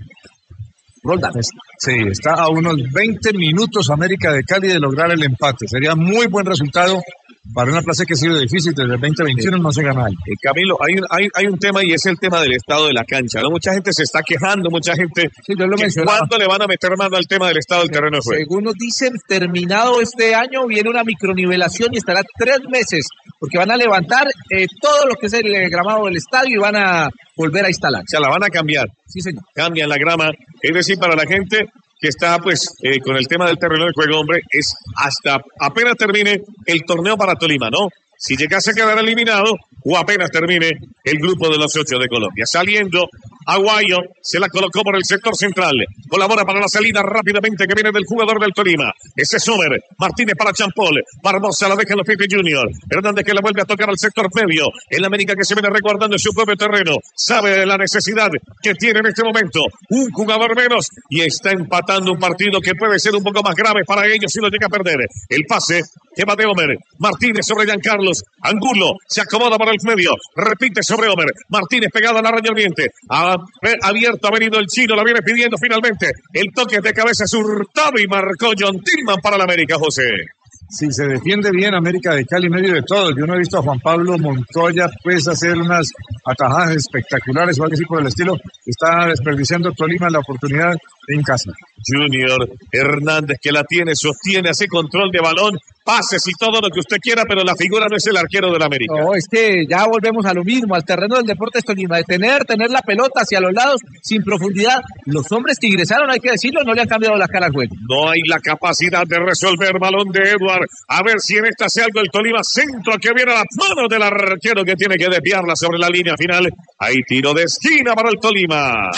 Roldán. Sí, está a unos veinte minutos América de Cali de lograr el empate. Sería muy buen resultado para una plaza que ha sido difícil. Desde el veinte veintiuno no se gana ahí. Eh, Camilo, hay, un- hay, hay un tema y es el tema del estado de la cancha, ¿no? Mucha gente se está quejando, mucha gente... Sí, yo lo que mencionaba. ¿Cuándo le van a meter mano al tema del estado del terreno de juego? Según nos dicen, terminado este año, viene una micronivelación y estará tres meses, porque van a levantar eh, todo lo que es el eh, gramado del estadio y van a volver a instalar. O sea, la van a cambiar. Sí, señor. Cambian la grama. Es decir, para la gente que está pues eh, con el tema del terreno de juego, hombre, es hasta apenas termine el torneo para Tolima, ¿no? Si llegase a quedar eliminado o apenas termine el grupo de los ocho de Colombia. Saliendo, Aguayo se la colocó por el sector central. Colabora para la salida rápidamente que viene del jugador del Tolima. Ese es Sommer. Martínez para Champol. Barbosa la deja en los pies de Junior. Hernández que la vuelve a tocar al sector medio. El América que se viene resguardando en su propio terreno. Sabe de la necesidad que tiene en este momento un jugador menos y está empatando un partido que puede ser un poco más grave para ellos si lo llega a perder. El pase que va de Homer. Martínez sobre Giancarlos. Angulo se acomoda para el medio. Repite sobre Homer. Martínez pegado a la raya oriente. Ha abierto, ha venido el chino. La viene pidiendo finalmente. El toque de cabeza es Hurtado y marcó John Tillman para la América, José. Si se defiende bien América de Cali en medio de todo. Yo no he visto a Juan Pablo Montoya pues hacer unas atajadas espectaculares o algo así por el estilo. Está desperdiciando Tolima la oportunidad en casa. Junior Hernández que la tiene, sostiene, hace control de balón, pases y todo lo que usted quiera, pero la figura no es el arquero del América. No, es que ya volvemos a lo mismo, al terreno del Deportes Tolima, de tener, tener la pelota hacia los lados sin profundidad. Los hombres que ingresaron, hay que decirlo, no le han cambiado la cara al juego. No hay la capacidad de resolver balón de Eduard. A ver si en esta hace algo el Tolima. Centro que viene a las manos del arquero que tiene que desviarla sobre la línea final. Hay tiro de esquina para el Tolima.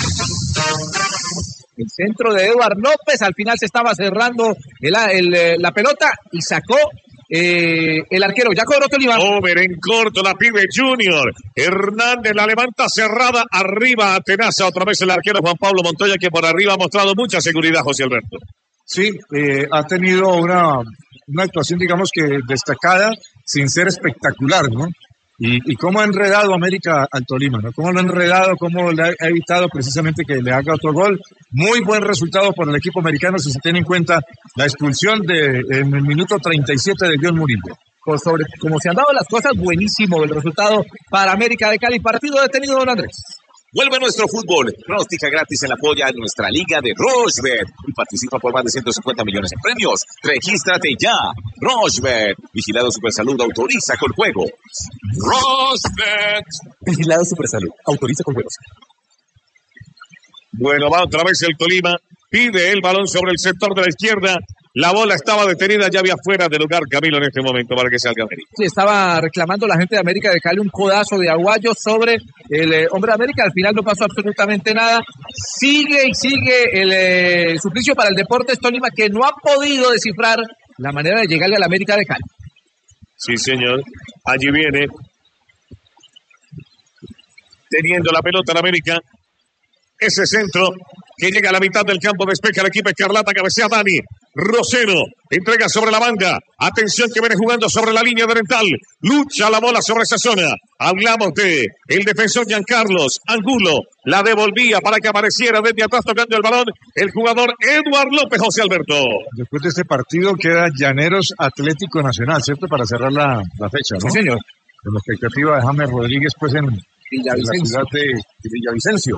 El centro de Eduard López, al final se estaba cerrando el, el, eh, la pelota y sacó eh, el arquero. Ya cobró Tolima. Over en corto, la pide Junior. Hernández la levanta cerrada, arriba atenaza otra vez el arquero Juan Pablo Montoya, que por arriba ha mostrado mucha seguridad, José Alberto. Sí, eh, ha tenido una, una actuación, digamos que destacada, sin ser espectacular, ¿no? Y, y cómo ha enredado América al Tolima, ¿no? Cómo lo ha enredado, cómo le ha, ha evitado precisamente que le haga otro gol. Muy buen resultado por el equipo americano si se tiene en cuenta la expulsión de, en el minuto treinta y siete de John Murillo. Por sobre, como se han dado las cosas, buenísimo el resultado para América de Cali. Partido detenido, don Andrés. Vuelve nuestro fútbol. Pronostica gratis en la polla en nuestra liga de Rochebet y participa por más de ciento cincuenta millones en premios. Regístrate ya. Rochebet. Vigilado Supersalud autoriza con juego. Rochebet. Vigilado Supersalud. Autoriza con juegos. Bueno, va otra vez el Tolima. Pide el balón sobre el sector de la izquierda. La bola estaba detenida, ya había fuera de lugar Camilo en este momento para que salga América. Sí, estaba reclamando la gente de América de Cali un codazo de Aguayo sobre el eh, hombre de América. Al final no pasó absolutamente nada. Sigue y sigue el eh, suplicio para el Deportes Tolima, que no ha podido descifrar la manera de llegarle a la América de Cali. Sí, señor. Allí viene. Teniendo la pelota en América. Ese centro que llega a la mitad del campo, despeja el equipo Escarlata, cabecea Dani. Rosero entrega sobre la banda. Atención que viene jugando sobre la línea delantal. Lucha la bola sobre esa zona. Hablamos de el defensor Giancarlos Angulo. La devolvía para que apareciera desde atrás tocando el balón el jugador Eduard López, José Alberto. Después de este partido queda Llaneros Atlético Nacional, ¿cierto? Para cerrar la, la fecha, ¿no? Sí, señor. Con la expectativa de James Rodríguez, pues en, en la ciudad de, de Villavicencio.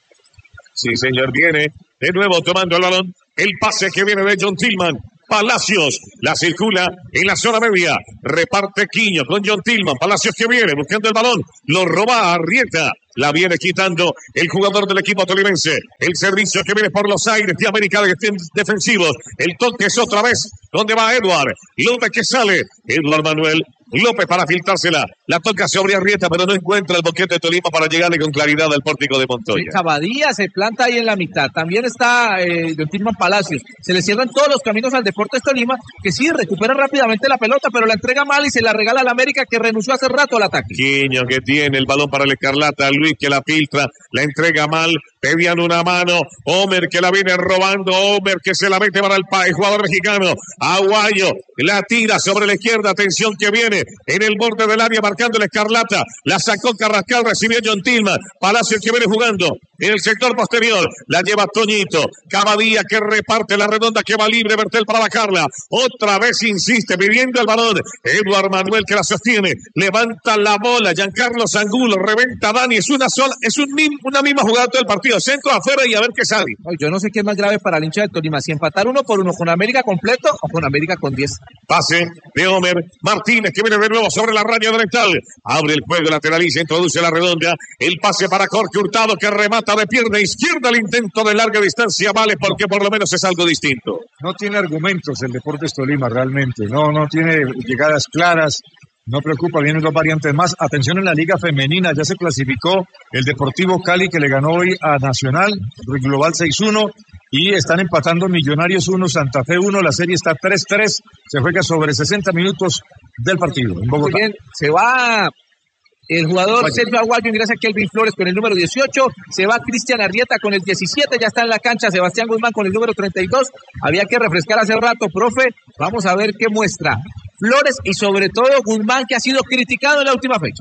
Sí, señor, viene de nuevo tomando el balón. El pase que viene de John Tillman. Palacios la circula en la zona media. Reparte Quiño con John Tillman. Palacios que viene buscando el balón. Lo roba Arrieta. La viene quitando el jugador del equipo tolimense. El servicio que viene por los aires de América de defensivos. El toque es otra vez. ¿Dónde va Eduard? López que sale. Eduard Manuel López para filtrársela. La toca sobre Arrieta, pero no encuentra el boquete de Tolima para llegarle con claridad al pórtico de Montoya. Sí, Cavadía se planta ahí en la mitad. También está eh, John Tillman Palacios. Se le cierran todos los caminos al Deportes Tolima, que sí recupera rápidamente la pelota, pero la entrega mal y se la regala al América, que renunció hace rato al ataque. Quiño que tiene el balón para el Escarlata. Luis que la filtra, la entrega mal. Pedían una mano. Homer que la viene robando. Homer que se la mete para el, el jugador mexicano. Aguayo la tira sobre la izquierda. Atención que viene en el borde del área marcando el Escarlata. La sacó Carrascal, recibió John Tillman. Palacio que viene jugando en el sector posterior. La lleva Toñito. Cavadía que reparte la redonda que va libre. Bertel para bajarla. Otra vez insiste pidiendo el balón. Eduard Manuel que la sostiene. Levanta la bola. Giancarlo Angulo. Reventa Dani. Es una sola, es un, una misma jugada todo el partido. Centro afuera y a ver qué sale. Yo no sé qué es más grave para el hincha de Tolima. Si empatar uno por uno con América completo o con América con diez. Pase de Homer Martínez que viene de nuevo sobre la raya delantal. Abre el juego, lateraliza, introduce la redonda. El pase para Jorge Hurtado que remata de pierna izquierda. El intento de larga distancia vale porque por lo menos es algo distinto. No tiene argumentos el Deportes Tolima realmente. No, no tiene llegadas claras. No preocupa, vienen dos variantes más. Atención en la Liga Femenina, ya se clasificó el Deportivo Cali que le ganó hoy a Nacional, global seis uno, y están empatando Millonarios uno, Santa Fe uno, la serie está tres tres, se juega sobre sesenta minutos del partido en Bogotá. Muy bien, se va el jugador Sergio Aguayo, ingresa Kelvin Flores con el número dieciocho, se va Cristian Arrieta con el diecisiete, ya está en la cancha Sebastián Guzmán con el número treinta y dos, había que refrescar hace rato, profe, vamos a ver qué muestra Flores y sobre todo Guzmán, que ha sido criticado en la última fecha.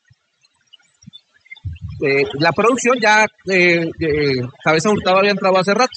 Eh, la producción ya eh, eh, Cabeza Hurtado había entrado hace rato.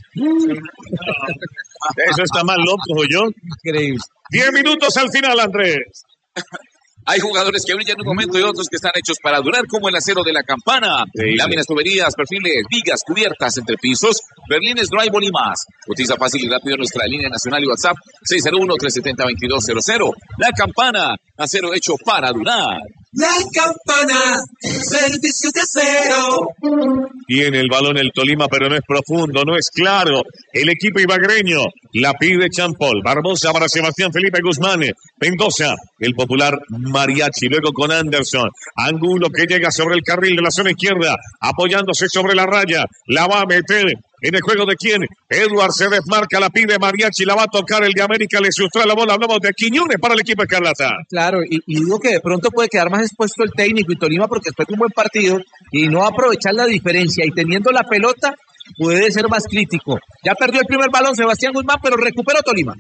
Eso está mal loco, yo. Increíble. Diez minutos al final, Andrés. Hay jugadores que brillan en un momento y otros que están hechos para durar, como el acero de la campana. Sí, láminas, tuberías, perfiles, vigas, cubiertas, entrepisos, berlines, drywall y más. Cotiza fácil y rápido en nuestra línea nacional y WhatsApp seis cero uno, tres siete cero, dos dos cero cero. La campana, acero hecho para durar. La campana, servicios de acero. Tiene el balón el Tolima, pero no es profundo, no es claro. El equipo ibagreño la pide Champol. Barbosa para Sebastián Felipe Guzmán. Mendoza, el popular Mariachi. Luego con Anderson. Angulo que llega sobre el carril de la zona izquierda, apoyándose sobre la raya. La va a meter. ¿En el juego de quién? Edward se desmarca, la pide Mariachi, la va a tocar el de América, le sustrae la bola. Hablamos de Quiñones para el equipo Escarlata. Claro, y, y digo que de pronto puede quedar más expuesto el técnico y Tolima porque después de un buen partido y no aprovechar la diferencia y teniendo la pelota puede ser más crítico. Ya perdió el primer balón Sebastián Guzmán, pero recuperó Tolima.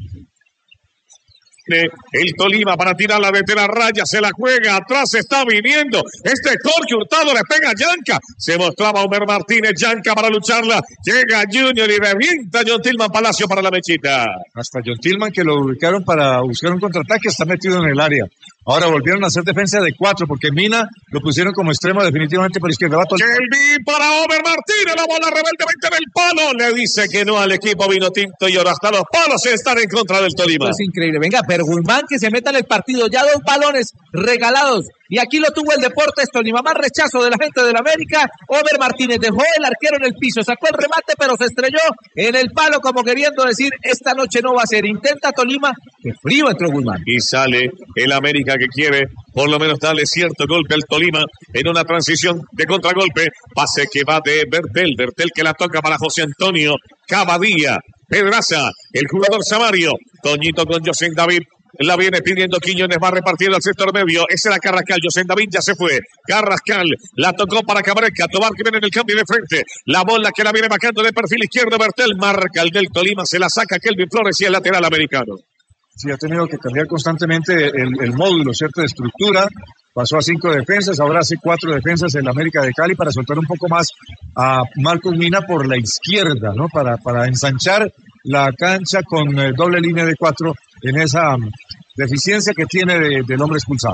El Tolima para tirarla desde la raya, se la juega, atrás está viniendo, este Jorge Hurtado le pega a Yanka, se mostraba Homer Martínez, Yanka para lucharla, llega Junior y revienta John Tillman Palacio para la mechita. Hasta John Tillman que lo ubicaron para buscar un contraataque está metido en el área. Ahora volvieron a hacer defensa de cuatro porque Mina lo pusieron como extremo definitivamente por izquierda. Kelvin para Homer Martínez, la bola rebeldemente en el palo, le dice que no al equipo vino tinto y ahora hasta los palos están en contra del Tolima. Es increíble, venga, pero Guzmán que se meta en el partido, ya dos balones regalados y aquí lo tuvo el Deportes Tolima, más rechazo de la gente del América. Homer Martínez dejó el arquero en el piso, sacó el remate pero se estrelló en el palo como queriendo decir esta noche no va a ser, intenta Tolima, que frío entró Guzmán. Y sale el América que quiere por lo menos darle cierto golpe al Tolima en una transición de contragolpe, pase que va de Bertel, Bertel que la toca para José Antonio Cavadía, Pedraza, el jugador Samario, Toñito con José David, La viene pidiendo Quiñones, va repartiendo al sector medio. Ese era Carrascal, José David ya se fue. Carrascal, la tocó para Cabareca. Tobar que viene en el cambio de frente. La bola que la viene bajando de perfil izquierdo. Bertel marca el del Tolima, se la saca Kelvin Flores y el lateral americano. Sí, ha tenido que cambiar constantemente el, el módulo, ¿cierto? De estructura. Pasó a cinco defensas, ahora hace cuatro defensas en la América de Cali para soltar un poco más a Marcos Mina por la izquierda, ¿no? Para, para ensanchar la cancha con eh, doble línea de cuatro en esa um, deficiencia que tiene de, del hombre expulsado.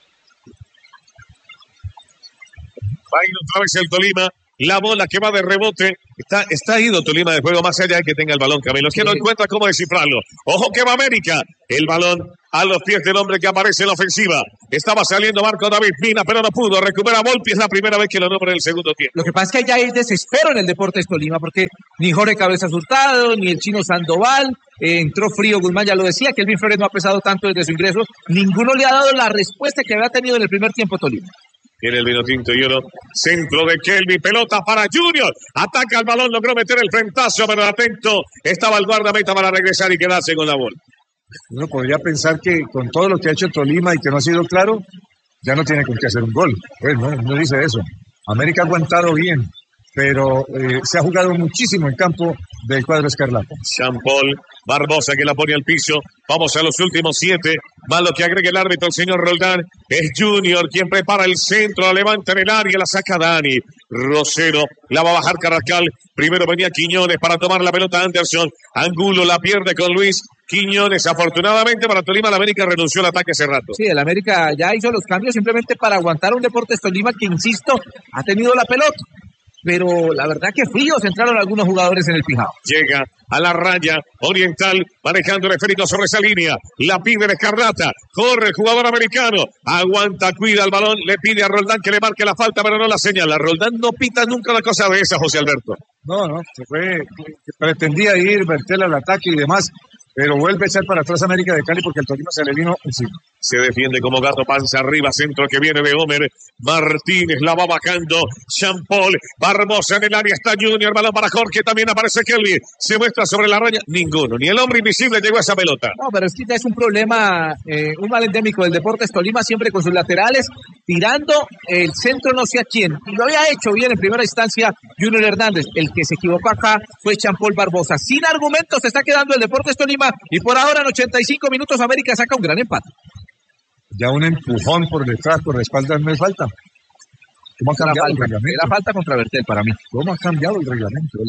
Va a ir otra vez el Tolima. La bola que va de rebote. Está, está ido Tolima de juego más allá de que tenga el balón, Camilo. Es que no encuentra cómo descifrarlo. Ojo que va América. El balón a los pies del hombre que aparece en la ofensiva. Estaba saliendo Marco David Mina, pero no pudo. Recupera Volpi. Es la primera vez que lo nombra en el segundo tiempo. Lo que pasa es que ya hay desespero en el Deportes Tolima, porque ni Jorge Cabezas Hurtado, ni el chino Sandoval, eh, entró frío Guzmán, ya lo decía, que Kelvin Flores no ha pesado tanto desde su ingreso. Ninguno le ha dado la respuesta que había tenido en el primer tiempo Tolima. Tiene el vino tinto y oro. Centro de Kelvin. Pelota para Junior. Ataca el balón. Logró meter el frentazo, pero atento. Estaba el guardameta para regresar y quedarse con la bola. Uno podría pensar que con todo lo que ha hecho Tolima y que no ha sido claro, ya no tiene con qué hacer un gol. Pues no, no dice eso. América ha aguantado bien, pero eh, se ha jugado muchísimo en campo del cuadro escarlata. Jean Paul Barbosa que la pone al piso. Vamos a los últimos siete. Más lo que agrega el árbitro, el señor Roldán. Es Junior quien prepara el centro. La levanta en el área. La saca Dani. Rosero. La va a bajar Carrascal. Primero venía Quiñones para tomar la pelota Anderson. Angulo la pierde con Luis. Quiñones, afortunadamente para Tolima, la América renunció al ataque hace rato. Sí, el América ya hizo los cambios simplemente para aguantar un Deportes Tolima que, insisto, ha tenido la pelota. Pero la verdad que fríos entraron algunos jugadores en el fijado. Llega a la raya Oriental, manejando el esférico sobre esa línea. La pide el Escarlata. Corre el jugador americano. Aguanta, cuida el balón. Le pide a Roldán que le marque la falta, pero no la señala. Roldán no pita nunca una cosa de esa, José Alberto. No, no, se fue. Pretendía ir, Bertel al ataque y demás. Pero vuelve a echar para atrás América de Cali porque el Tolima se le vino encima. Se defiende como gato, panza arriba, centro que viene de Homer. Martínez la va bajando. Jean Paul, Barbosa en el área, está Junior, balón para Jorge, también aparece Kelvin. Se muestra sobre la raya, ninguno, ni el hombre invisible llegó a esa pelota. No, pero es que ya es un problema, eh, un mal endémico del Deportes Tolima, siempre con sus laterales, tirando el centro no sé a quién. Y lo había hecho bien en primera instancia Junior Hernández. El que se equivocó acá fue Jean Paul Barbosa. Sin argumentos se está quedando el Deportes Tolima. Y por ahora en ochenta y cinco minutos América saca un gran empate. Ya un empujón por detrás, por la espalda no es falta. ¿Cómo ha cambiado el reglamento? Era falta contra Bertel para mí. ¿Cómo ha cambiado el reglamento?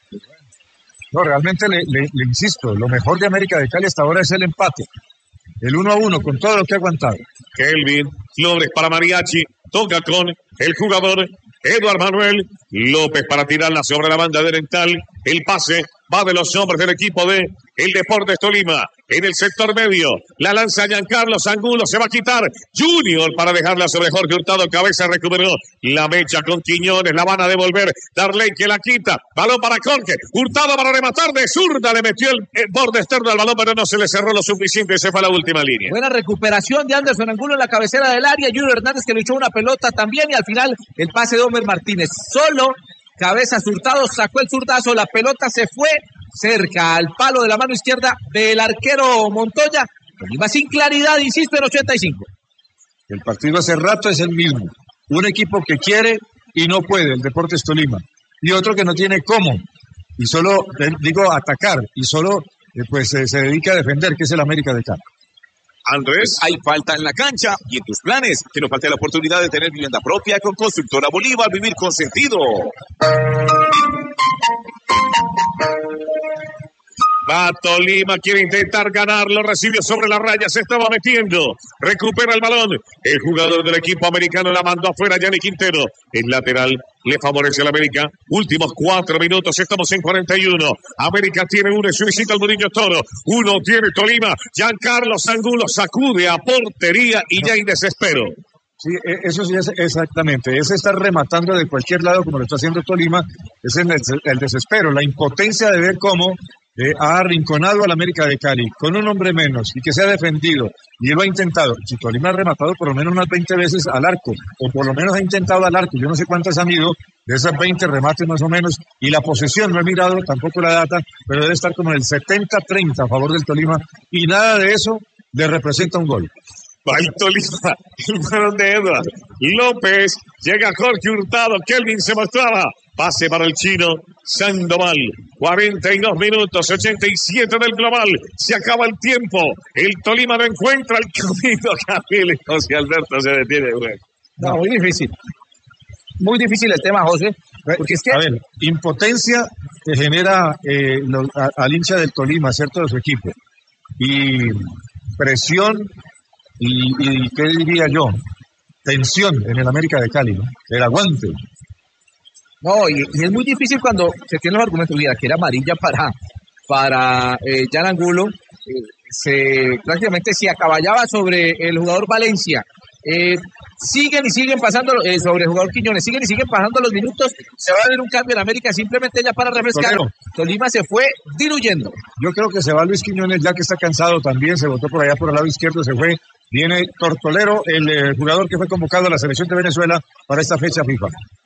No, realmente le, le, le insisto, lo mejor de América de Cali hasta ahora es el empate. El uno a uno con todo lo que ha aguantado. Kelvin Flores para Mariachi. Toca con el jugador Eduard Manuel López para tirarla sobre la banda de Oriental. El pase va de los hombres del equipo de el Deportes Tolima. En el sector medio, la lanza Giancarlo Angulo, se va a quitar Junior para dejarla sobre Jorge Hurtado. Cabeza recuperó la mecha con Quiñones, la van a devolver. Darley que la quita, balón para Jorge. Hurtado para rematar de zurda, le metió el, el borde externo al balón, pero no se le cerró lo suficiente y se fue a la última línea. Buena recuperación de Anderson Angulo en la cabecera del área. Junior Hernández que le echó una pelota también y al final el pase de Homer Martínez. Solo Cabezas Hurtado sacó el zurdazo, la pelota se fue cerca al palo de la mano izquierda del arquero Montoya. Tolima sin claridad, insisto, en ochenta y cinco. El partido hace rato es el mismo. Un equipo que quiere y no puede, el Deportes Tolima. Y otro que no tiene cómo. Y solo, digo, atacar. Y solo, eh, pues, eh, se dedica a defender, que es el América de Cali. Andrés, hay falta en la cancha y en tus planes. Que no falte la oportunidad de tener vivienda propia con Constructora Bolívar. Vivir con sentido. Va Tolima, quiere intentar ganarlo, recibió sobre la raya, se estaba metiendo, recupera el balón, el jugador del equipo americano la mandó afuera, Yanni Quintero, el lateral le favorece al América, últimos cuatro minutos, estamos en cuarenta y uno, América tiene uno, su visita al Murillo Toro, uno tiene Tolima, Giancarlo Angulo sacude a portería y ya hay desespero. Sí, eso sí es exactamente, es estar rematando de cualquier lado como lo está haciendo Tolima, es el, el desespero, la impotencia de ver cómo Eh, ha arrinconado al América de Cali con un hombre menos y que se ha defendido y él lo ha intentado. Si Tolima ha rematado por lo menos unas veinte veces al arco o por lo menos ha intentado al arco, yo no sé cuántas han ido de esas veinte remates más o menos, y la posesión no he mirado tampoco la data, pero debe estar como en el setenta treinta a favor del Tolima y nada de eso le representa un gol. Va el Tolima, el balón de Edward López, llega Jorge Hurtado, Kelvin se mostraba, pase para el chino Sandoval, cuarenta y dos minutos, ochenta y siete del global, se acaba el tiempo, el Tolima no encuentra el camino, Camilo y José Alberto se detiene, güey. No, muy difícil, muy difícil el tema, José, porque es que... A ver, impotencia que genera eh, lo, a, al hincha del Tolima, ¿cierto?, de su equipo, y presión. Y, y qué diría yo, tensión en el América de Cali, ¿no? El aguante. No, y, y es muy difícil cuando se tienen los argumentos, mira, que era amarilla para, para eh, Jan Angulo, eh, se, prácticamente se acaballaba sobre el jugador Valencia. Eh, siguen y siguen pasando eh, sobre el jugador Quiñones, siguen y siguen pasando los minutos, se va a ver un cambio en América simplemente ya para refrescar. Tolero. Tolima se fue diluyendo. Yo creo que se va Luis Quiñones ya que está cansado también, se botó por allá por el lado izquierdo, se fue. Viene Tortolero, el eh, jugador que fue convocado a la selección de Venezuela para esta fecha FIFA.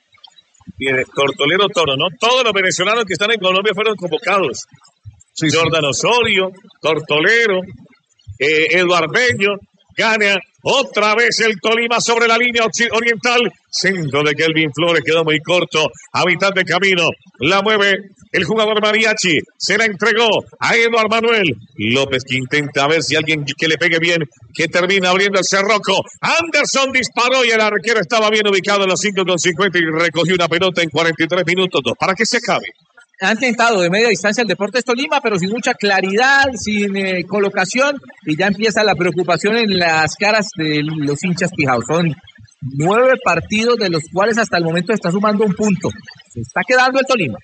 Viene Tortolero Toro, ¿no? Todos los venezolanos que están en Colombia fueron convocados. Sí, Jordan sí. Osorio, Tortolero, eh, Eduardo Bello, gana otra vez el Tolima sobre la línea oriental. Centro de Kelvin Flores quedó muy corto. A mitad de camino la mueve el jugador Mariachi. Se la entregó a Eduardo Manuel López, que intenta ver si alguien que le pegue bien, que termina abriendo el cerroco. Anderson disparó y el arquero estaba bien ubicado en los cinco con cincuenta y recogió una pelota en cuarenta y tres minutos. Para que se acabe. Han tentado de media distancia el Deportes Tolima, pero sin mucha claridad, sin eh, colocación, y ya empieza la preocupación en las caras de los hinchas pijados. Son nueve partidos, de los cuales hasta el momento está sumando un punto. Se está quedando el Tolima.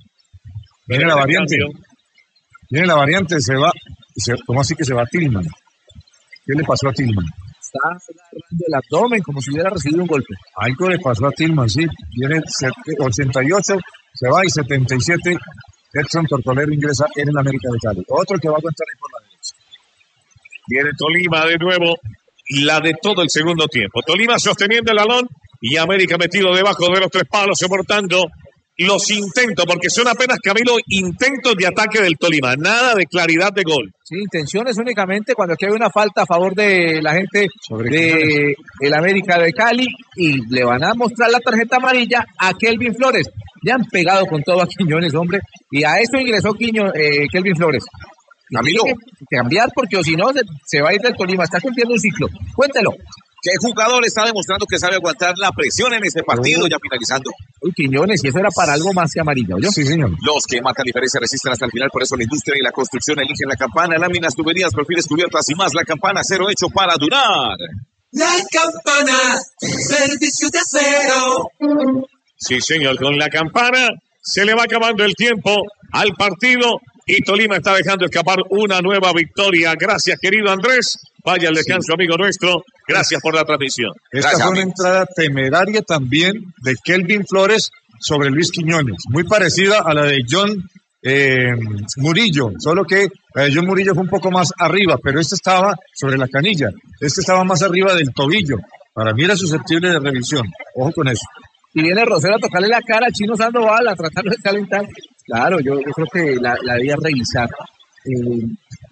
Viene la variante. Viene la variante, se va. Se, ¿Cómo así que se va a Tillman? ¿Qué le pasó a Tillman? Está agarrando el abdomen como si hubiera recibido un golpe. Algo le pasó a Tillman, sí. Viene ochenta y ocho. Se va y setenta y siete, Edson Tortolero ingresa en el América de Cali. Otro que va a aguantar ahí por la derecha. Viene Tolima de nuevo, la de todo el segundo tiempo. Tolima sosteniendo el balón y América metido debajo de los tres palos, soportando los intentos, porque son apenas, Camilo, intentos de ataque del Tolima, nada de claridad de gol. Sí, intenciones únicamente cuando aquí hay una falta a favor de la gente de el América de Cali y le van a mostrar la tarjeta amarilla a Kelvin Flores. Le han pegado con todo a Quiñones, hombre, y a eso ingresó Quiño, eh, Kelvin Flores. Camilo, tiene que cambiar porque o si no se, se va a ir del Tolima, está cumpliendo un ciclo. Cuéntelo. ¿Qué jugador está demostrando que sabe aguantar la presión en este partido? Oh. Ya finalizando. Uy, Quiñones, y eso era para algo más que amarillo, ¿yo? Sí, señor. Los que marcan diferencia resisten hasta el final, por eso la industria y la construcción eligen la campana, láminas, tuberías, perfiles cubiertas y más. La campana, acero hecho para durar. La campana, servicio de acero. Sí, señor, con la campana se le va acabando el tiempo al partido y Tolima está dejando escapar una nueva victoria. Gracias, querido Andrés. Vaya al descanso, sí. Amigo nuestro. Gracias por la transmisión. Esta Gracias, fue una amigos. entrada temeraria también de Kelvin Flores sobre Luis Quiñones. Muy parecida a la de John eh, Murillo, solo que la de John Murillo fue un poco más arriba, pero este estaba sobre la canilla. Este estaba más arriba del tobillo. Para mí era susceptible de revisión. Ojo con eso. Y viene Rosero a tocarle la cara al Chino Sandoval, a tratarlo de calentar. Claro, yo, yo creo que la, la debía revisar. Eh,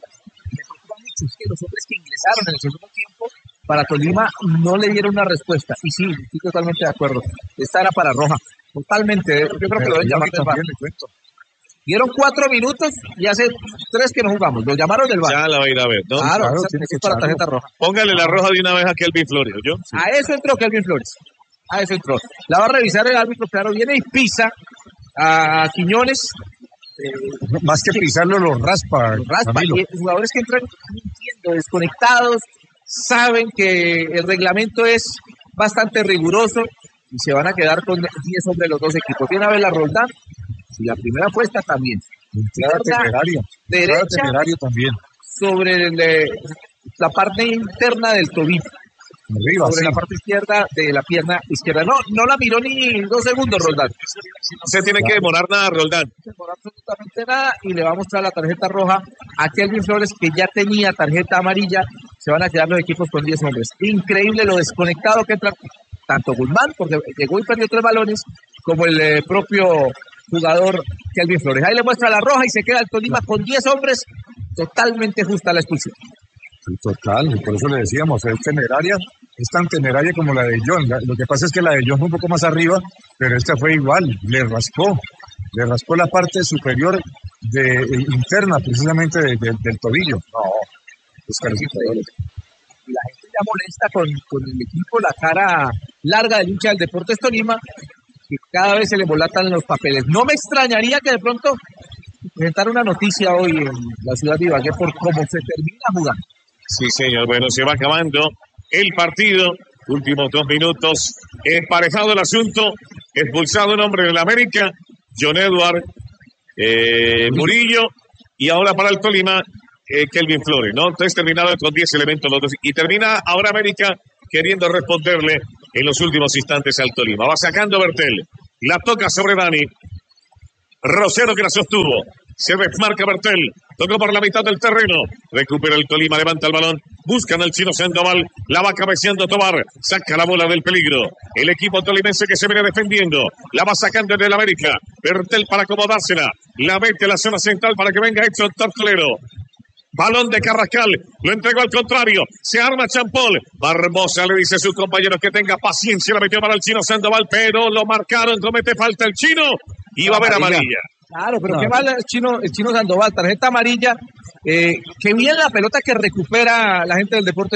Es que los hombres que ingresaron en el segundo tiempo para Tolima no le dieron una respuesta. Y sí, estoy totalmente de acuerdo. Esta era para Roja. Totalmente. Yo creo que lo deben llamar del V A R. Dieron cuatro minutos y hace tres que no jugamos. Lo llamaron del V A R. Ya la va a ir a ver, ¿no? Claro, claro, tiene que para tarjeta roja. Póngale la roja de una vez a Kelvin Flores, ¿yo? Sí. A eso entró Kelvin Flores. A eso entró. La va a revisar el árbitro, claro, viene y pisa a Quiñones. Eh, Más que pisarlo, lo raspa. Lo raspa. Y los jugadores que entran, no entiendo, desconectados, saben que el reglamento es bastante riguroso y se van a quedar con diez hombres los dos equipos. Tiene a ver la Roldán y la primera apuesta también. Temerario. Derecha temerario también. Sobre el, la parte interna del tobillo. Arriba, sobre sí. La parte izquierda de la pierna izquierda. No, no la miró ni dos segundos, Roldán. No se tiene que demorar nada, Roldán. No se demora absolutamente nada y le va a mostrar la tarjeta roja a Kelvin Flores, que ya tenía tarjeta amarilla. Se van a quedar los equipos con diez hombres. Increíble lo desconectado que entra tanto Guzmán, porque llegó y perdió tres balones, como el eh, propio jugador Kelvin Flores. Ahí le muestra la roja y se queda el Tolima con diez hombres. Totalmente justa la expulsión. Sí, total, y por eso le decíamos, es temeraria, es tan temeraria como la de John. La- Lo que pasa es que la de John fue un poco más arriba, pero esta fue igual, le raspó, le raspó la parte superior de, eh, interna precisamente de- de- del tobillo. No, Oscarcito. Y la gente ya molesta con, con el equipo, la cara larga del hincha del Deportes Tolima, que cada vez se le volatan los papeles. No me extrañaría que de pronto presentara una noticia hoy en la ciudad de Ibagué por cómo se termina jugando. Sí, señor. Bueno, se va acabando el partido. Últimos dos minutos. Emparejado el asunto. Expulsado un hombre del América. John Edward eh, Murillo. Y ahora para el Tolima, eh, Kelvin Flores, ¿no? Entonces terminado con diez elementos los dos. Y termina ahora América queriendo responderle en los últimos instantes al Tolima. Va sacando Bertel. La toca sobre Dani. Rosero que la sostuvo. Se desmarca Bertel. Tocó por la mitad del terreno. Recupera el Tolima, levanta el balón. Buscan al chino Sandoval. La va cabeceando Tobar. Saca la bola del peligro. El equipo tolimense que se viene defendiendo. La va sacando en el América. Bertel para acomodársela. La mete a la zona central para que venga Edson Tortolero. Balón de Carrascal, lo entregó al contrario, se arma Champol, Barbosa le dice a sus compañeros que tenga paciencia, la metió para el chino Sandoval, pero lo marcaron, comete falta el chino, y va a haber amarilla. Claro, pero No. qué mal el chino, el chino Sandoval, tarjeta amarilla, eh, qué bien la pelota que recupera la gente del Deportes